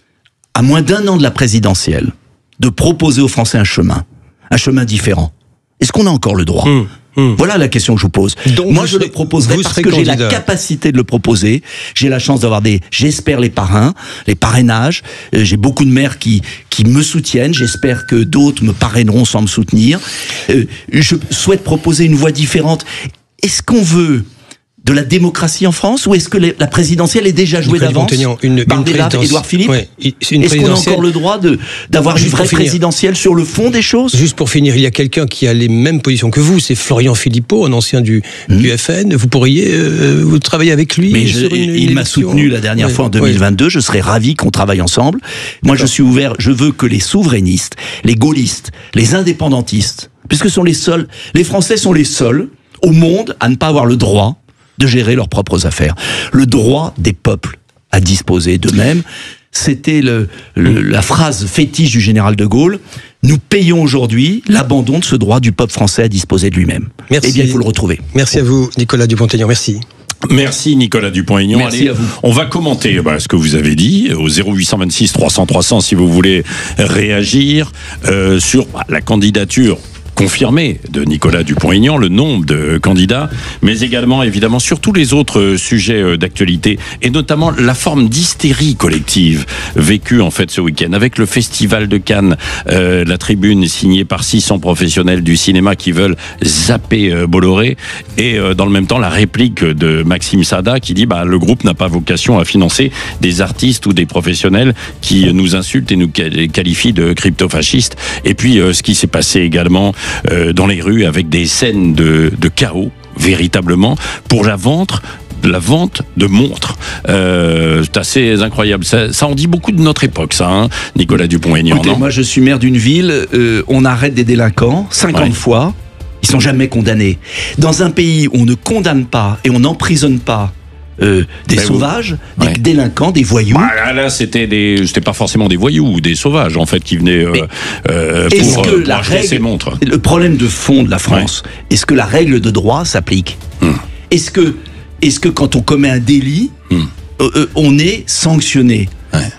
[SPEAKER 9] à moins d'un an de la présidentielle, de proposer aux Français un chemin, un chemin différent? Est-ce qu'on a encore le droit? mmh. Mmh. Voilà la question que je vous pose. Donc Moi, je serez, le proposerai parce que candidat. J'ai la capacité de le proposer. J'ai la chance d'avoir des, j'espère, les parrains, les parrainages. Euh, j'ai beaucoup de maires qui qui me soutiennent. J'espère que d'autres me parraineront sans me soutenir. Euh, je souhaite proposer une voie différente. Est-ce qu'on veut de la démocratie en France ou est-ce que la présidentielle est déjà jouée d'avance? Bardella, Édouard Philippe. Ouais, est-ce qu'on a encore le droit de d'avoir une vraie présidentielle sur le fond des choses?
[SPEAKER 8] Juste pour finir, il y a quelqu'un qui a les mêmes positions que vous, c'est Florian Philippot, un ancien du, mmh. du F N. Vous pourriez euh, vous travailler avec lui?
[SPEAKER 9] Mais je,
[SPEAKER 8] sur une,
[SPEAKER 9] il
[SPEAKER 8] une
[SPEAKER 9] m'a soutenu la dernière
[SPEAKER 8] ouais,
[SPEAKER 9] fois en deux mille vingt-deux. Ouais. Je serais ravi qu'on travaille ensemble. Moi, je suis ouvert. Je veux que les souverainistes, les gaullistes, les indépendantistes, puisque sont les seuls, les Français sont les seuls au monde à ne pas avoir le droit de gérer leurs propres affaires. Le droit des peuples à disposer d'eux-mêmes, c'était le, le, la phrase fétiche du général de Gaulle. Nous payons aujourd'hui l'abandon de ce droit du peuple français à disposer de lui-même.
[SPEAKER 8] Merci.
[SPEAKER 9] Eh bien, il faut le retrouver.
[SPEAKER 8] Merci à vous, Nicolas Dupont-Aignan. Merci.
[SPEAKER 1] Merci Nicolas Dupont-Aignan.
[SPEAKER 9] Merci
[SPEAKER 1] Allez,
[SPEAKER 9] à vous.
[SPEAKER 1] On va commenter bah, ce que vous avez dit au zéro huit deux six trois cents trois cents si vous voulez réagir euh, sur bah, la candidature confirmé de Nicolas Dupont-Aignan, le nombre de candidats, mais également évidemment sur tous les autres sujets d'actualité et notamment la forme d'hystérie collective vécue en fait ce week-end avec le Festival de Cannes, euh, la tribune signée par six cents professionnels du cinéma qui veulent zapper euh, Bolloré et euh, dans le même temps la réplique de Maxime Sada qui dit bah le groupe n'a pas vocation à financer des artistes ou des professionnels qui nous insultent et nous qualifient de crypto-fascistes. Et puis euh, ce qui s'est passé également Euh, dans les rues avec des scènes de, de chaos, véritablement, pour la vente, la vente de montres. Euh, c'est assez incroyable. Ça, ça en dit beaucoup de notre époque, ça, hein, Nicolas Dupont-Aignan.
[SPEAKER 9] Écoutez, moi, je suis maire d'une ville, euh, on arrête des délinquants cinquante ouais. fois, ils sont jamais condamnés. Dans un pays où on ne condamne pas et on n'emprisonne pas Euh, des ben sauvages, vous... des ouais. délinquants, des voyous.
[SPEAKER 1] Bah, là, là, c'était des, c'était pas forcément des voyous ou des sauvages en fait qui venaient euh, euh, pour,
[SPEAKER 9] que
[SPEAKER 1] pour
[SPEAKER 9] la
[SPEAKER 1] acheter
[SPEAKER 9] règle,
[SPEAKER 1] ces montres.
[SPEAKER 9] Le problème de fond de la France, ouais. est-ce que la règle de droit s'applique hum. Est-ce que, est-ce que quand on commet un délit, hum. euh, on est sanctionné ouais.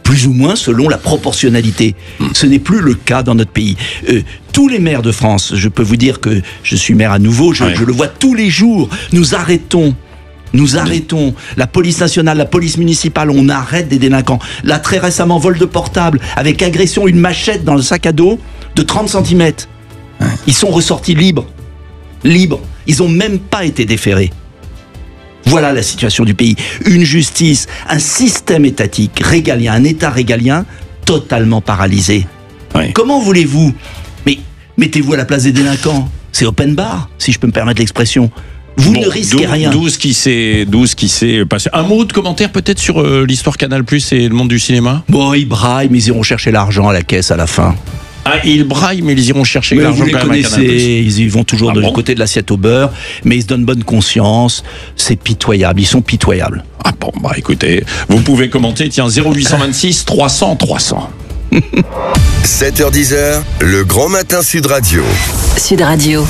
[SPEAKER 9] plus ou moins selon la proportionnalité. Ce n'est plus le cas dans notre pays. Euh, tous les maires de France, je peux vous dire que je suis maire à nouveau, je, ouais. je le vois tous les jours, nous arrêtons Nous arrêtons la police nationale, la police municipale, on arrête des délinquants. Là, très récemment, vol de portable, avec agression, une machette dans le sac à dos de trente centimètres. Ils sont ressortis libres. Libres. Ils n'ont même pas été déférés. Voilà la situation du pays. Une justice, un système étatique régalien, un État régalien totalement paralysé. Oui. Comment voulez-vous? Mais mettez-vous à la place des délinquants. C'est open bar, si je peux me permettre l'expression. Vous bon, ne risquez
[SPEAKER 1] d'où,
[SPEAKER 9] rien.
[SPEAKER 1] D'où ce qui s'est, d'où ce qui s'est passé. Un mot de commentaire peut-être sur euh, l'histoire Canal Plus et le monde du cinéma.
[SPEAKER 9] Bon, ils braillent, mais ils iront chercher l'argent à la caisse à la fin.
[SPEAKER 1] Ah, ils braillent, mais ils iront chercher mais l'argent
[SPEAKER 9] vous les
[SPEAKER 1] quand
[SPEAKER 9] connaissez,
[SPEAKER 1] même à Canal Plus.
[SPEAKER 9] Ils vont toujours ah de bon côté de l'assiette au beurre, mais ils se donnent bonne conscience. C'est pitoyable, ils sont pitoyables.
[SPEAKER 1] Ah bon, bah écoutez, vous pouvez commenter, tiens, zéro huit cent vingt-six trois cents trois cents.
[SPEAKER 3] sept heures dix, le Grand Matin Sud Radio.
[SPEAKER 4] Sud Radio.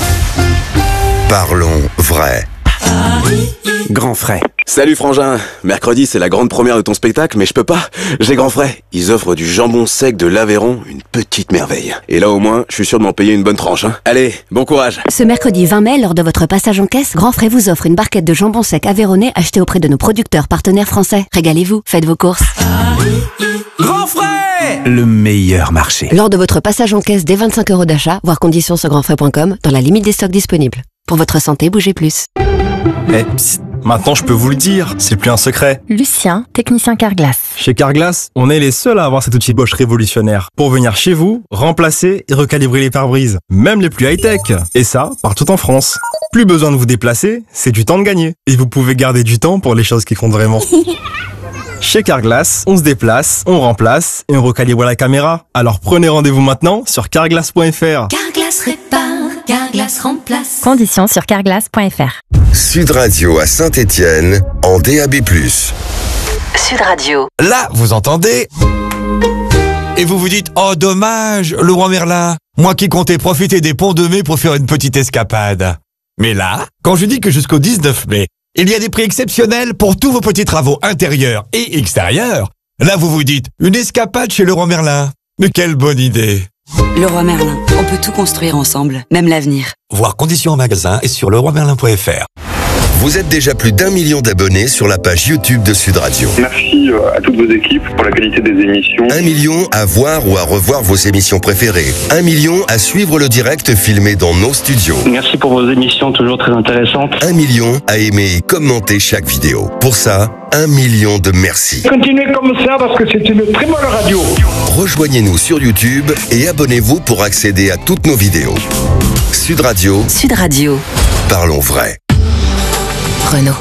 [SPEAKER 3] Parlons vrai.
[SPEAKER 2] Grand frais. Salut frangin, mercredi c'est la grande première de ton spectacle, mais je peux pas, j'ai grand frais. Ils offrent du jambon sec de l'Aveyron, une petite merveille. Et là au moins, je suis sûr de m'en payer une bonne tranche. Hein. Allez, bon courage.
[SPEAKER 6] Ce mercredi vingt mai, lors de votre passage en caisse, Grand Frais vous offre une barquette de jambon sec aveyronnais achetée auprès de nos producteurs partenaires français. Régalez-vous, faites vos courses.
[SPEAKER 2] Grand frais, le meilleur marché.
[SPEAKER 6] Lors de votre passage en caisse dès vingt-cinq euros d'achat, voire conditions sur grand frais point com, dans la limite des stocks disponibles. Pour votre santé, bougez plus.
[SPEAKER 10] Eh, psst, maintenant je peux vous le dire, c'est plus un secret.
[SPEAKER 11] Lucien, technicien Carglass.
[SPEAKER 10] Chez Carglass, on est les seuls à avoir cet outil Bosch révolutionnaire pour venir chez vous, remplacer et recalibrer les pare-brises, même les plus high-tech. Et ça, partout en France. Plus besoin de vous déplacer, c'est du temps de gagner. Et vous pouvez garder du temps pour les choses qui comptent vraiment. Chez Carglass, on se déplace, on remplace et on recalibre la caméra. Alors prenez rendez-vous maintenant sur carglass point f r.
[SPEAKER 11] Carglass répare, Carglass remplace. Conditions sur carglass point f r.
[SPEAKER 3] Sud Radio à Saint-Étienne en D A B plus.
[SPEAKER 4] Sud Radio.
[SPEAKER 25] Là, vous entendez? Et vous vous dites, oh dommage, le roi Merlin, moi qui comptais profiter des ponts de mai pour faire une petite escapade. Mais là, quand je dis que jusqu'au dix-neuf mai, il y a des prix exceptionnels pour tous vos petits travaux intérieurs et extérieurs, là vous vous dites, une escapade chez le roi Merlin. Mais quelle bonne idée!
[SPEAKER 26] Leroy Merlin, on peut tout construire ensemble, même l'avenir.
[SPEAKER 25] Voir conditions en magasin et sur leroy merlin point f r.
[SPEAKER 3] Vous êtes déjà plus d'un million d'abonnés sur la page YouTube de Sud Radio.
[SPEAKER 27] Merci à toutes vos équipes pour la qualité des émissions.
[SPEAKER 3] Un million à voir ou à revoir vos émissions préférées. Un million à suivre le direct filmé dans nos studios.
[SPEAKER 27] Merci pour vos émissions toujours très intéressantes.
[SPEAKER 3] Un million à aimer et commenter chaque vidéo. Pour ça, un million de merci.
[SPEAKER 28] Continuez comme ça parce que c'est une très bonne radio.
[SPEAKER 3] Rejoignez-nous sur YouTube et abonnez-vous pour accéder à toutes nos vidéos. Sud Radio.
[SPEAKER 4] Sud Radio.
[SPEAKER 3] Parlons vrai.
[SPEAKER 22] Renault.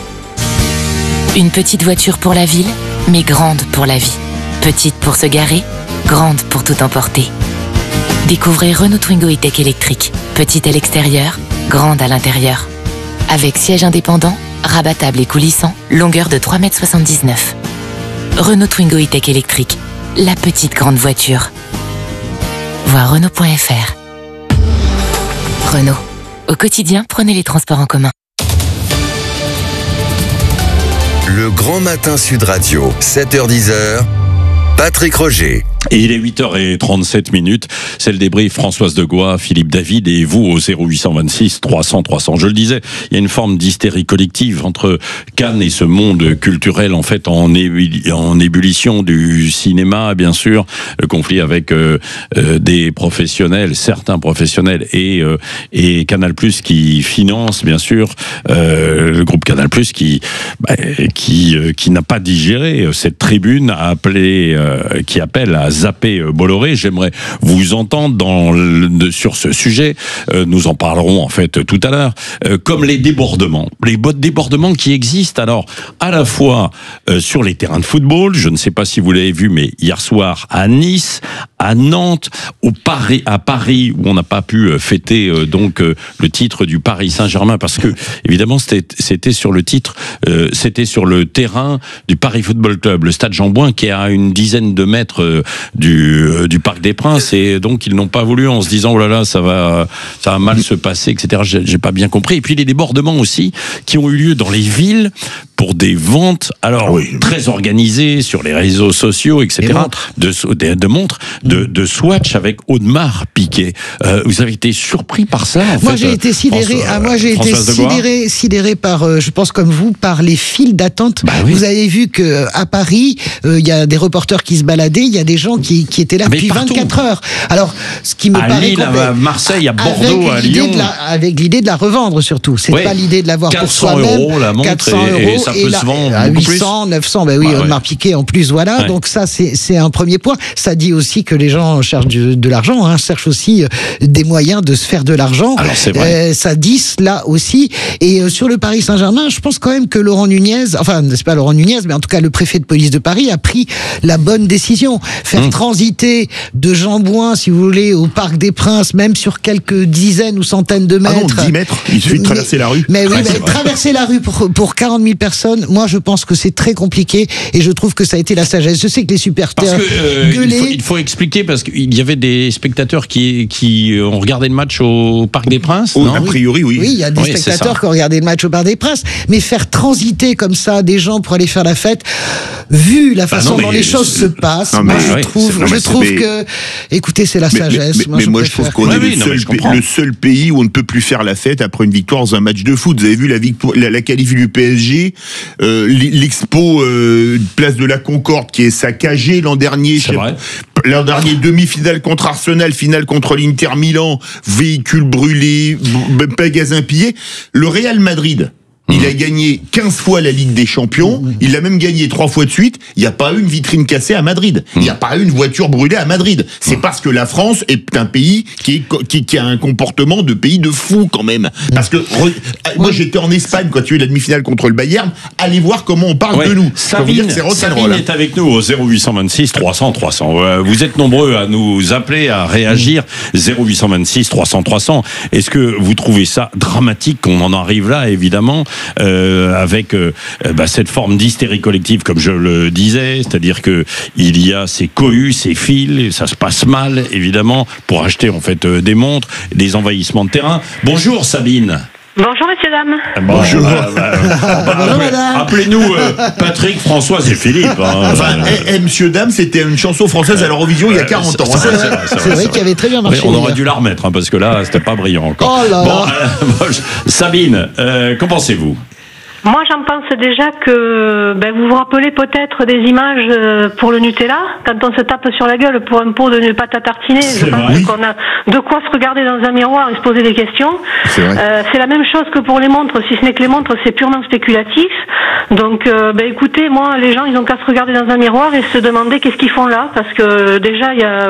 [SPEAKER 22] Une petite voiture pour la ville, mais grande pour la vie. Petite pour se garer, grande pour tout emporter. Découvrez Renault Twingo E-Tech électrique. Petite à l'extérieur, grande à l'intérieur. Avec siège indépendant, rabattable et coulissant, longueur de trois mètres soixante-dix-neuf. Renault Twingo E-Tech électrique. La petite grande voiture. Voir Renault point f r. Renault. Au quotidien, prenez les transports en commun.
[SPEAKER 3] Le Grand Matin Sud Radio, sept heures dix, Patrick Roger.
[SPEAKER 1] Et il est huit heures trente-sept minutes. C'est le débrief Françoise Degois, Philippe David et vous au zéro huit cent vingt-six trois cents trois cents. Je le disais, il y a une forme d'hystérie collective entre Cannes et ce monde culturel en fait en, ébulli- en ébullition du cinéma, bien sûr, le conflit avec euh, euh, des professionnels, certains professionnels et euh, et Canal+ qui finance bien sûr euh, le groupe Canal+ qui bah, qui euh, qui n'a pas digéré cette tribune a appelé euh, qui appelle à zapper Bolloré. J'aimerais vous entendre dans le, sur ce sujet. Euh, nous en parlerons en fait tout à l'heure. Euh, comme les débordements, les débordements qui existent. Alors à la fois euh, sur les terrains de football. Je ne sais pas si vous l'avez vu, mais hier soir à Nice, à Nantes, au Paris, à Paris où on n'a pas pu fêter euh, donc euh, le titre du Paris Saint-Germain parce que évidemment c'était c'était sur le titre, euh, c'était sur le terrain du Paris Football Club, le stade Jean-Bouin qui est à une dizaine de mètres euh, du euh, du Parc des Princes et donc ils n'ont pas voulu en se disant oh là là ça va ça va mal se passer et cetera. J'ai, j'ai pas bien compris. Et puis les débordements aussi qui ont eu lieu dans les villes pour des ventes, alors oui. très organisées sur les réseaux sociaux, et cetera. De, de, de montres, de, de Swatch avec Audemars Piguet. Euh, vous avez été surpris par ça en
[SPEAKER 12] Moi
[SPEAKER 1] fait,
[SPEAKER 12] j'ai été sidéré.
[SPEAKER 1] François,
[SPEAKER 12] ah, moi j'ai été sidéré, sidéré par, euh, je pense comme vous, par les files d'attente. Bah, oui. Vous avez vu que à Paris, il euh, y a des reporters qui se baladaient, il y a des gens qui, qui étaient là Mais depuis partout. vingt-quatre heures. Alors, ce qui me
[SPEAKER 1] à
[SPEAKER 12] paraît
[SPEAKER 1] Lille, à Marseille, à Bordeaux, à Lyon,
[SPEAKER 12] la, avec l'idée de la revendre surtout. C'est oui. pas l'idée de l'avoir pour soi-même.
[SPEAKER 1] quatre cents euros la montre quatre cents euros et, et ça peut et la, se vendre
[SPEAKER 12] à
[SPEAKER 1] beaucoup
[SPEAKER 12] huit cents,
[SPEAKER 1] plus.
[SPEAKER 12] neuf cents. Ben oui, ah, Audemars ouais. Piguet en plus, voilà. Ouais. Donc ça, c'est c'est un premier point. Ça dit aussi que les gens cherchent de, de l'argent, hein, cherchent aussi euh, des moyens de se faire de l'argent.
[SPEAKER 1] Alors c'est vrai.
[SPEAKER 12] Euh, ça dit cela aussi. Et euh, sur le Paris Saint-Germain, je pense quand même que Laurent Nunez, enfin c'est pas Laurent Nunez, mais en tout cas le préfet de police de Paris a pris la bonne décision. Faire mmh. transiter de Jean-Bouin, si vous voulez, au Parc des Princes, même sur quelques dizaines ou centaines de mètres.
[SPEAKER 13] Ah non, dix mètres. Il suffit de traverser
[SPEAKER 12] mais,
[SPEAKER 13] la rue.
[SPEAKER 12] Mais oui,
[SPEAKER 13] ouais,
[SPEAKER 12] mais traverser la rue pour pour quarante mille personnes, moi je pense que c'est très compliqué et je trouve que ça a été la sagesse. Je sais que les supporters
[SPEAKER 1] euh,
[SPEAKER 12] gueulaient.
[SPEAKER 1] Il faut, il faut expliquer parce qu'il y avait des spectateurs qui qui ont regardé le match au Parc des Princes.
[SPEAKER 13] Oh,
[SPEAKER 1] non
[SPEAKER 13] a priori, oui.
[SPEAKER 12] Oui, il y a des oui, spectateurs qui ont regardé le match au Parc des Princes, mais faire transiter comme ça des gens pour aller faire la fête, vu la façon bah non, dont les choses se passent, non, moi je oui, trouve, je trouve mais... que, écoutez, c'est la mais, sagesse.
[SPEAKER 13] Mais, mais,
[SPEAKER 12] moi,
[SPEAKER 13] mais
[SPEAKER 12] je,
[SPEAKER 13] moi je trouve qu'on
[SPEAKER 1] ouais,
[SPEAKER 13] est
[SPEAKER 1] oui,
[SPEAKER 13] le,
[SPEAKER 1] non,
[SPEAKER 13] seul pa- le seul pays où on ne peut plus faire la fête après une victoire dans un match de foot. Vous avez vu la victoire, la, la qualif du P S G, euh, l'expo euh, place de la Concorde qui est saccagée l'an dernier.
[SPEAKER 1] C'est vrai.
[SPEAKER 13] L'an dernier, demi-finale contre Arsenal, finale contre l'Inter Milan, véhicules brûlés, magasins pillés. Le Real Madrid, il a gagné quinze fois la Ligue des Champions, il l'a même gagné trois fois de suite, il n'y a pas eu une vitrine cassée à Madrid, il n'y a pas eu une voiture brûlée à Madrid. C'est parce que la France est un pays qui, est, qui, qui a un comportement de pays de fou quand même. Parce que re, moi j'étais en Espagne quand il y a eu la demi-finale contre le Bayern, allez voir comment on parle ouais. de nous.
[SPEAKER 1] Sabine, dire, Sabine est avec nous au zéro huit cent vingt-six trois cents trois cents. Vous êtes nombreux à nous appeler, à réagir. zéro huit cent vingt-six trois cents trois cents. Est-ce que vous trouvez ça dramatique qu'on en arrive là, évidemment Euh, avec euh, bah, cette forme d'hystérie collective, comme je le disais, c'est-à-dire que il y a ces cohues, ces fils, et ça se passe mal, évidemment, pour acheter en fait euh, des montres, des envahissements de terrain. Bonjour Sabine.
[SPEAKER 14] Bonjour messieurs dames.
[SPEAKER 1] Bonjour. Euh, bah, bah, Bonjour madame. Appelez-nous euh, Patrick, Françoise et Philippe. Hein,
[SPEAKER 13] enfin, eh, eh, Monsieur Dame, c'était une chanson française à l'Eurovision euh, il y a quarante ans.
[SPEAKER 12] C'est vrai, c'est vrai, vrai qu'il avait très bien marché.
[SPEAKER 1] Oui, on aurait dû la remettre hein, parce que là, c'était pas brillant encore.
[SPEAKER 12] Oh là
[SPEAKER 1] bon,
[SPEAKER 12] là.
[SPEAKER 1] Euh, Sabine, euh, qu'en pensez-vous?
[SPEAKER 14] Moi, j'en pense déjà que ben, vous vous rappelez peut-être des images pour le Nutella, quand on se tape sur la gueule pour un pot de pâte à tartiner. Je pense oui. qu'on a de quoi se regarder dans un miroir et se poser des questions. C'est, euh, c'est la même chose que pour les montres, si ce n'est que les montres, c'est purement spéculatif. Donc, euh, ben, écoutez, moi, les gens, ils ont qu'à se regarder dans un miroir et se demander qu'est-ce qu'ils font là, parce que déjà, il y a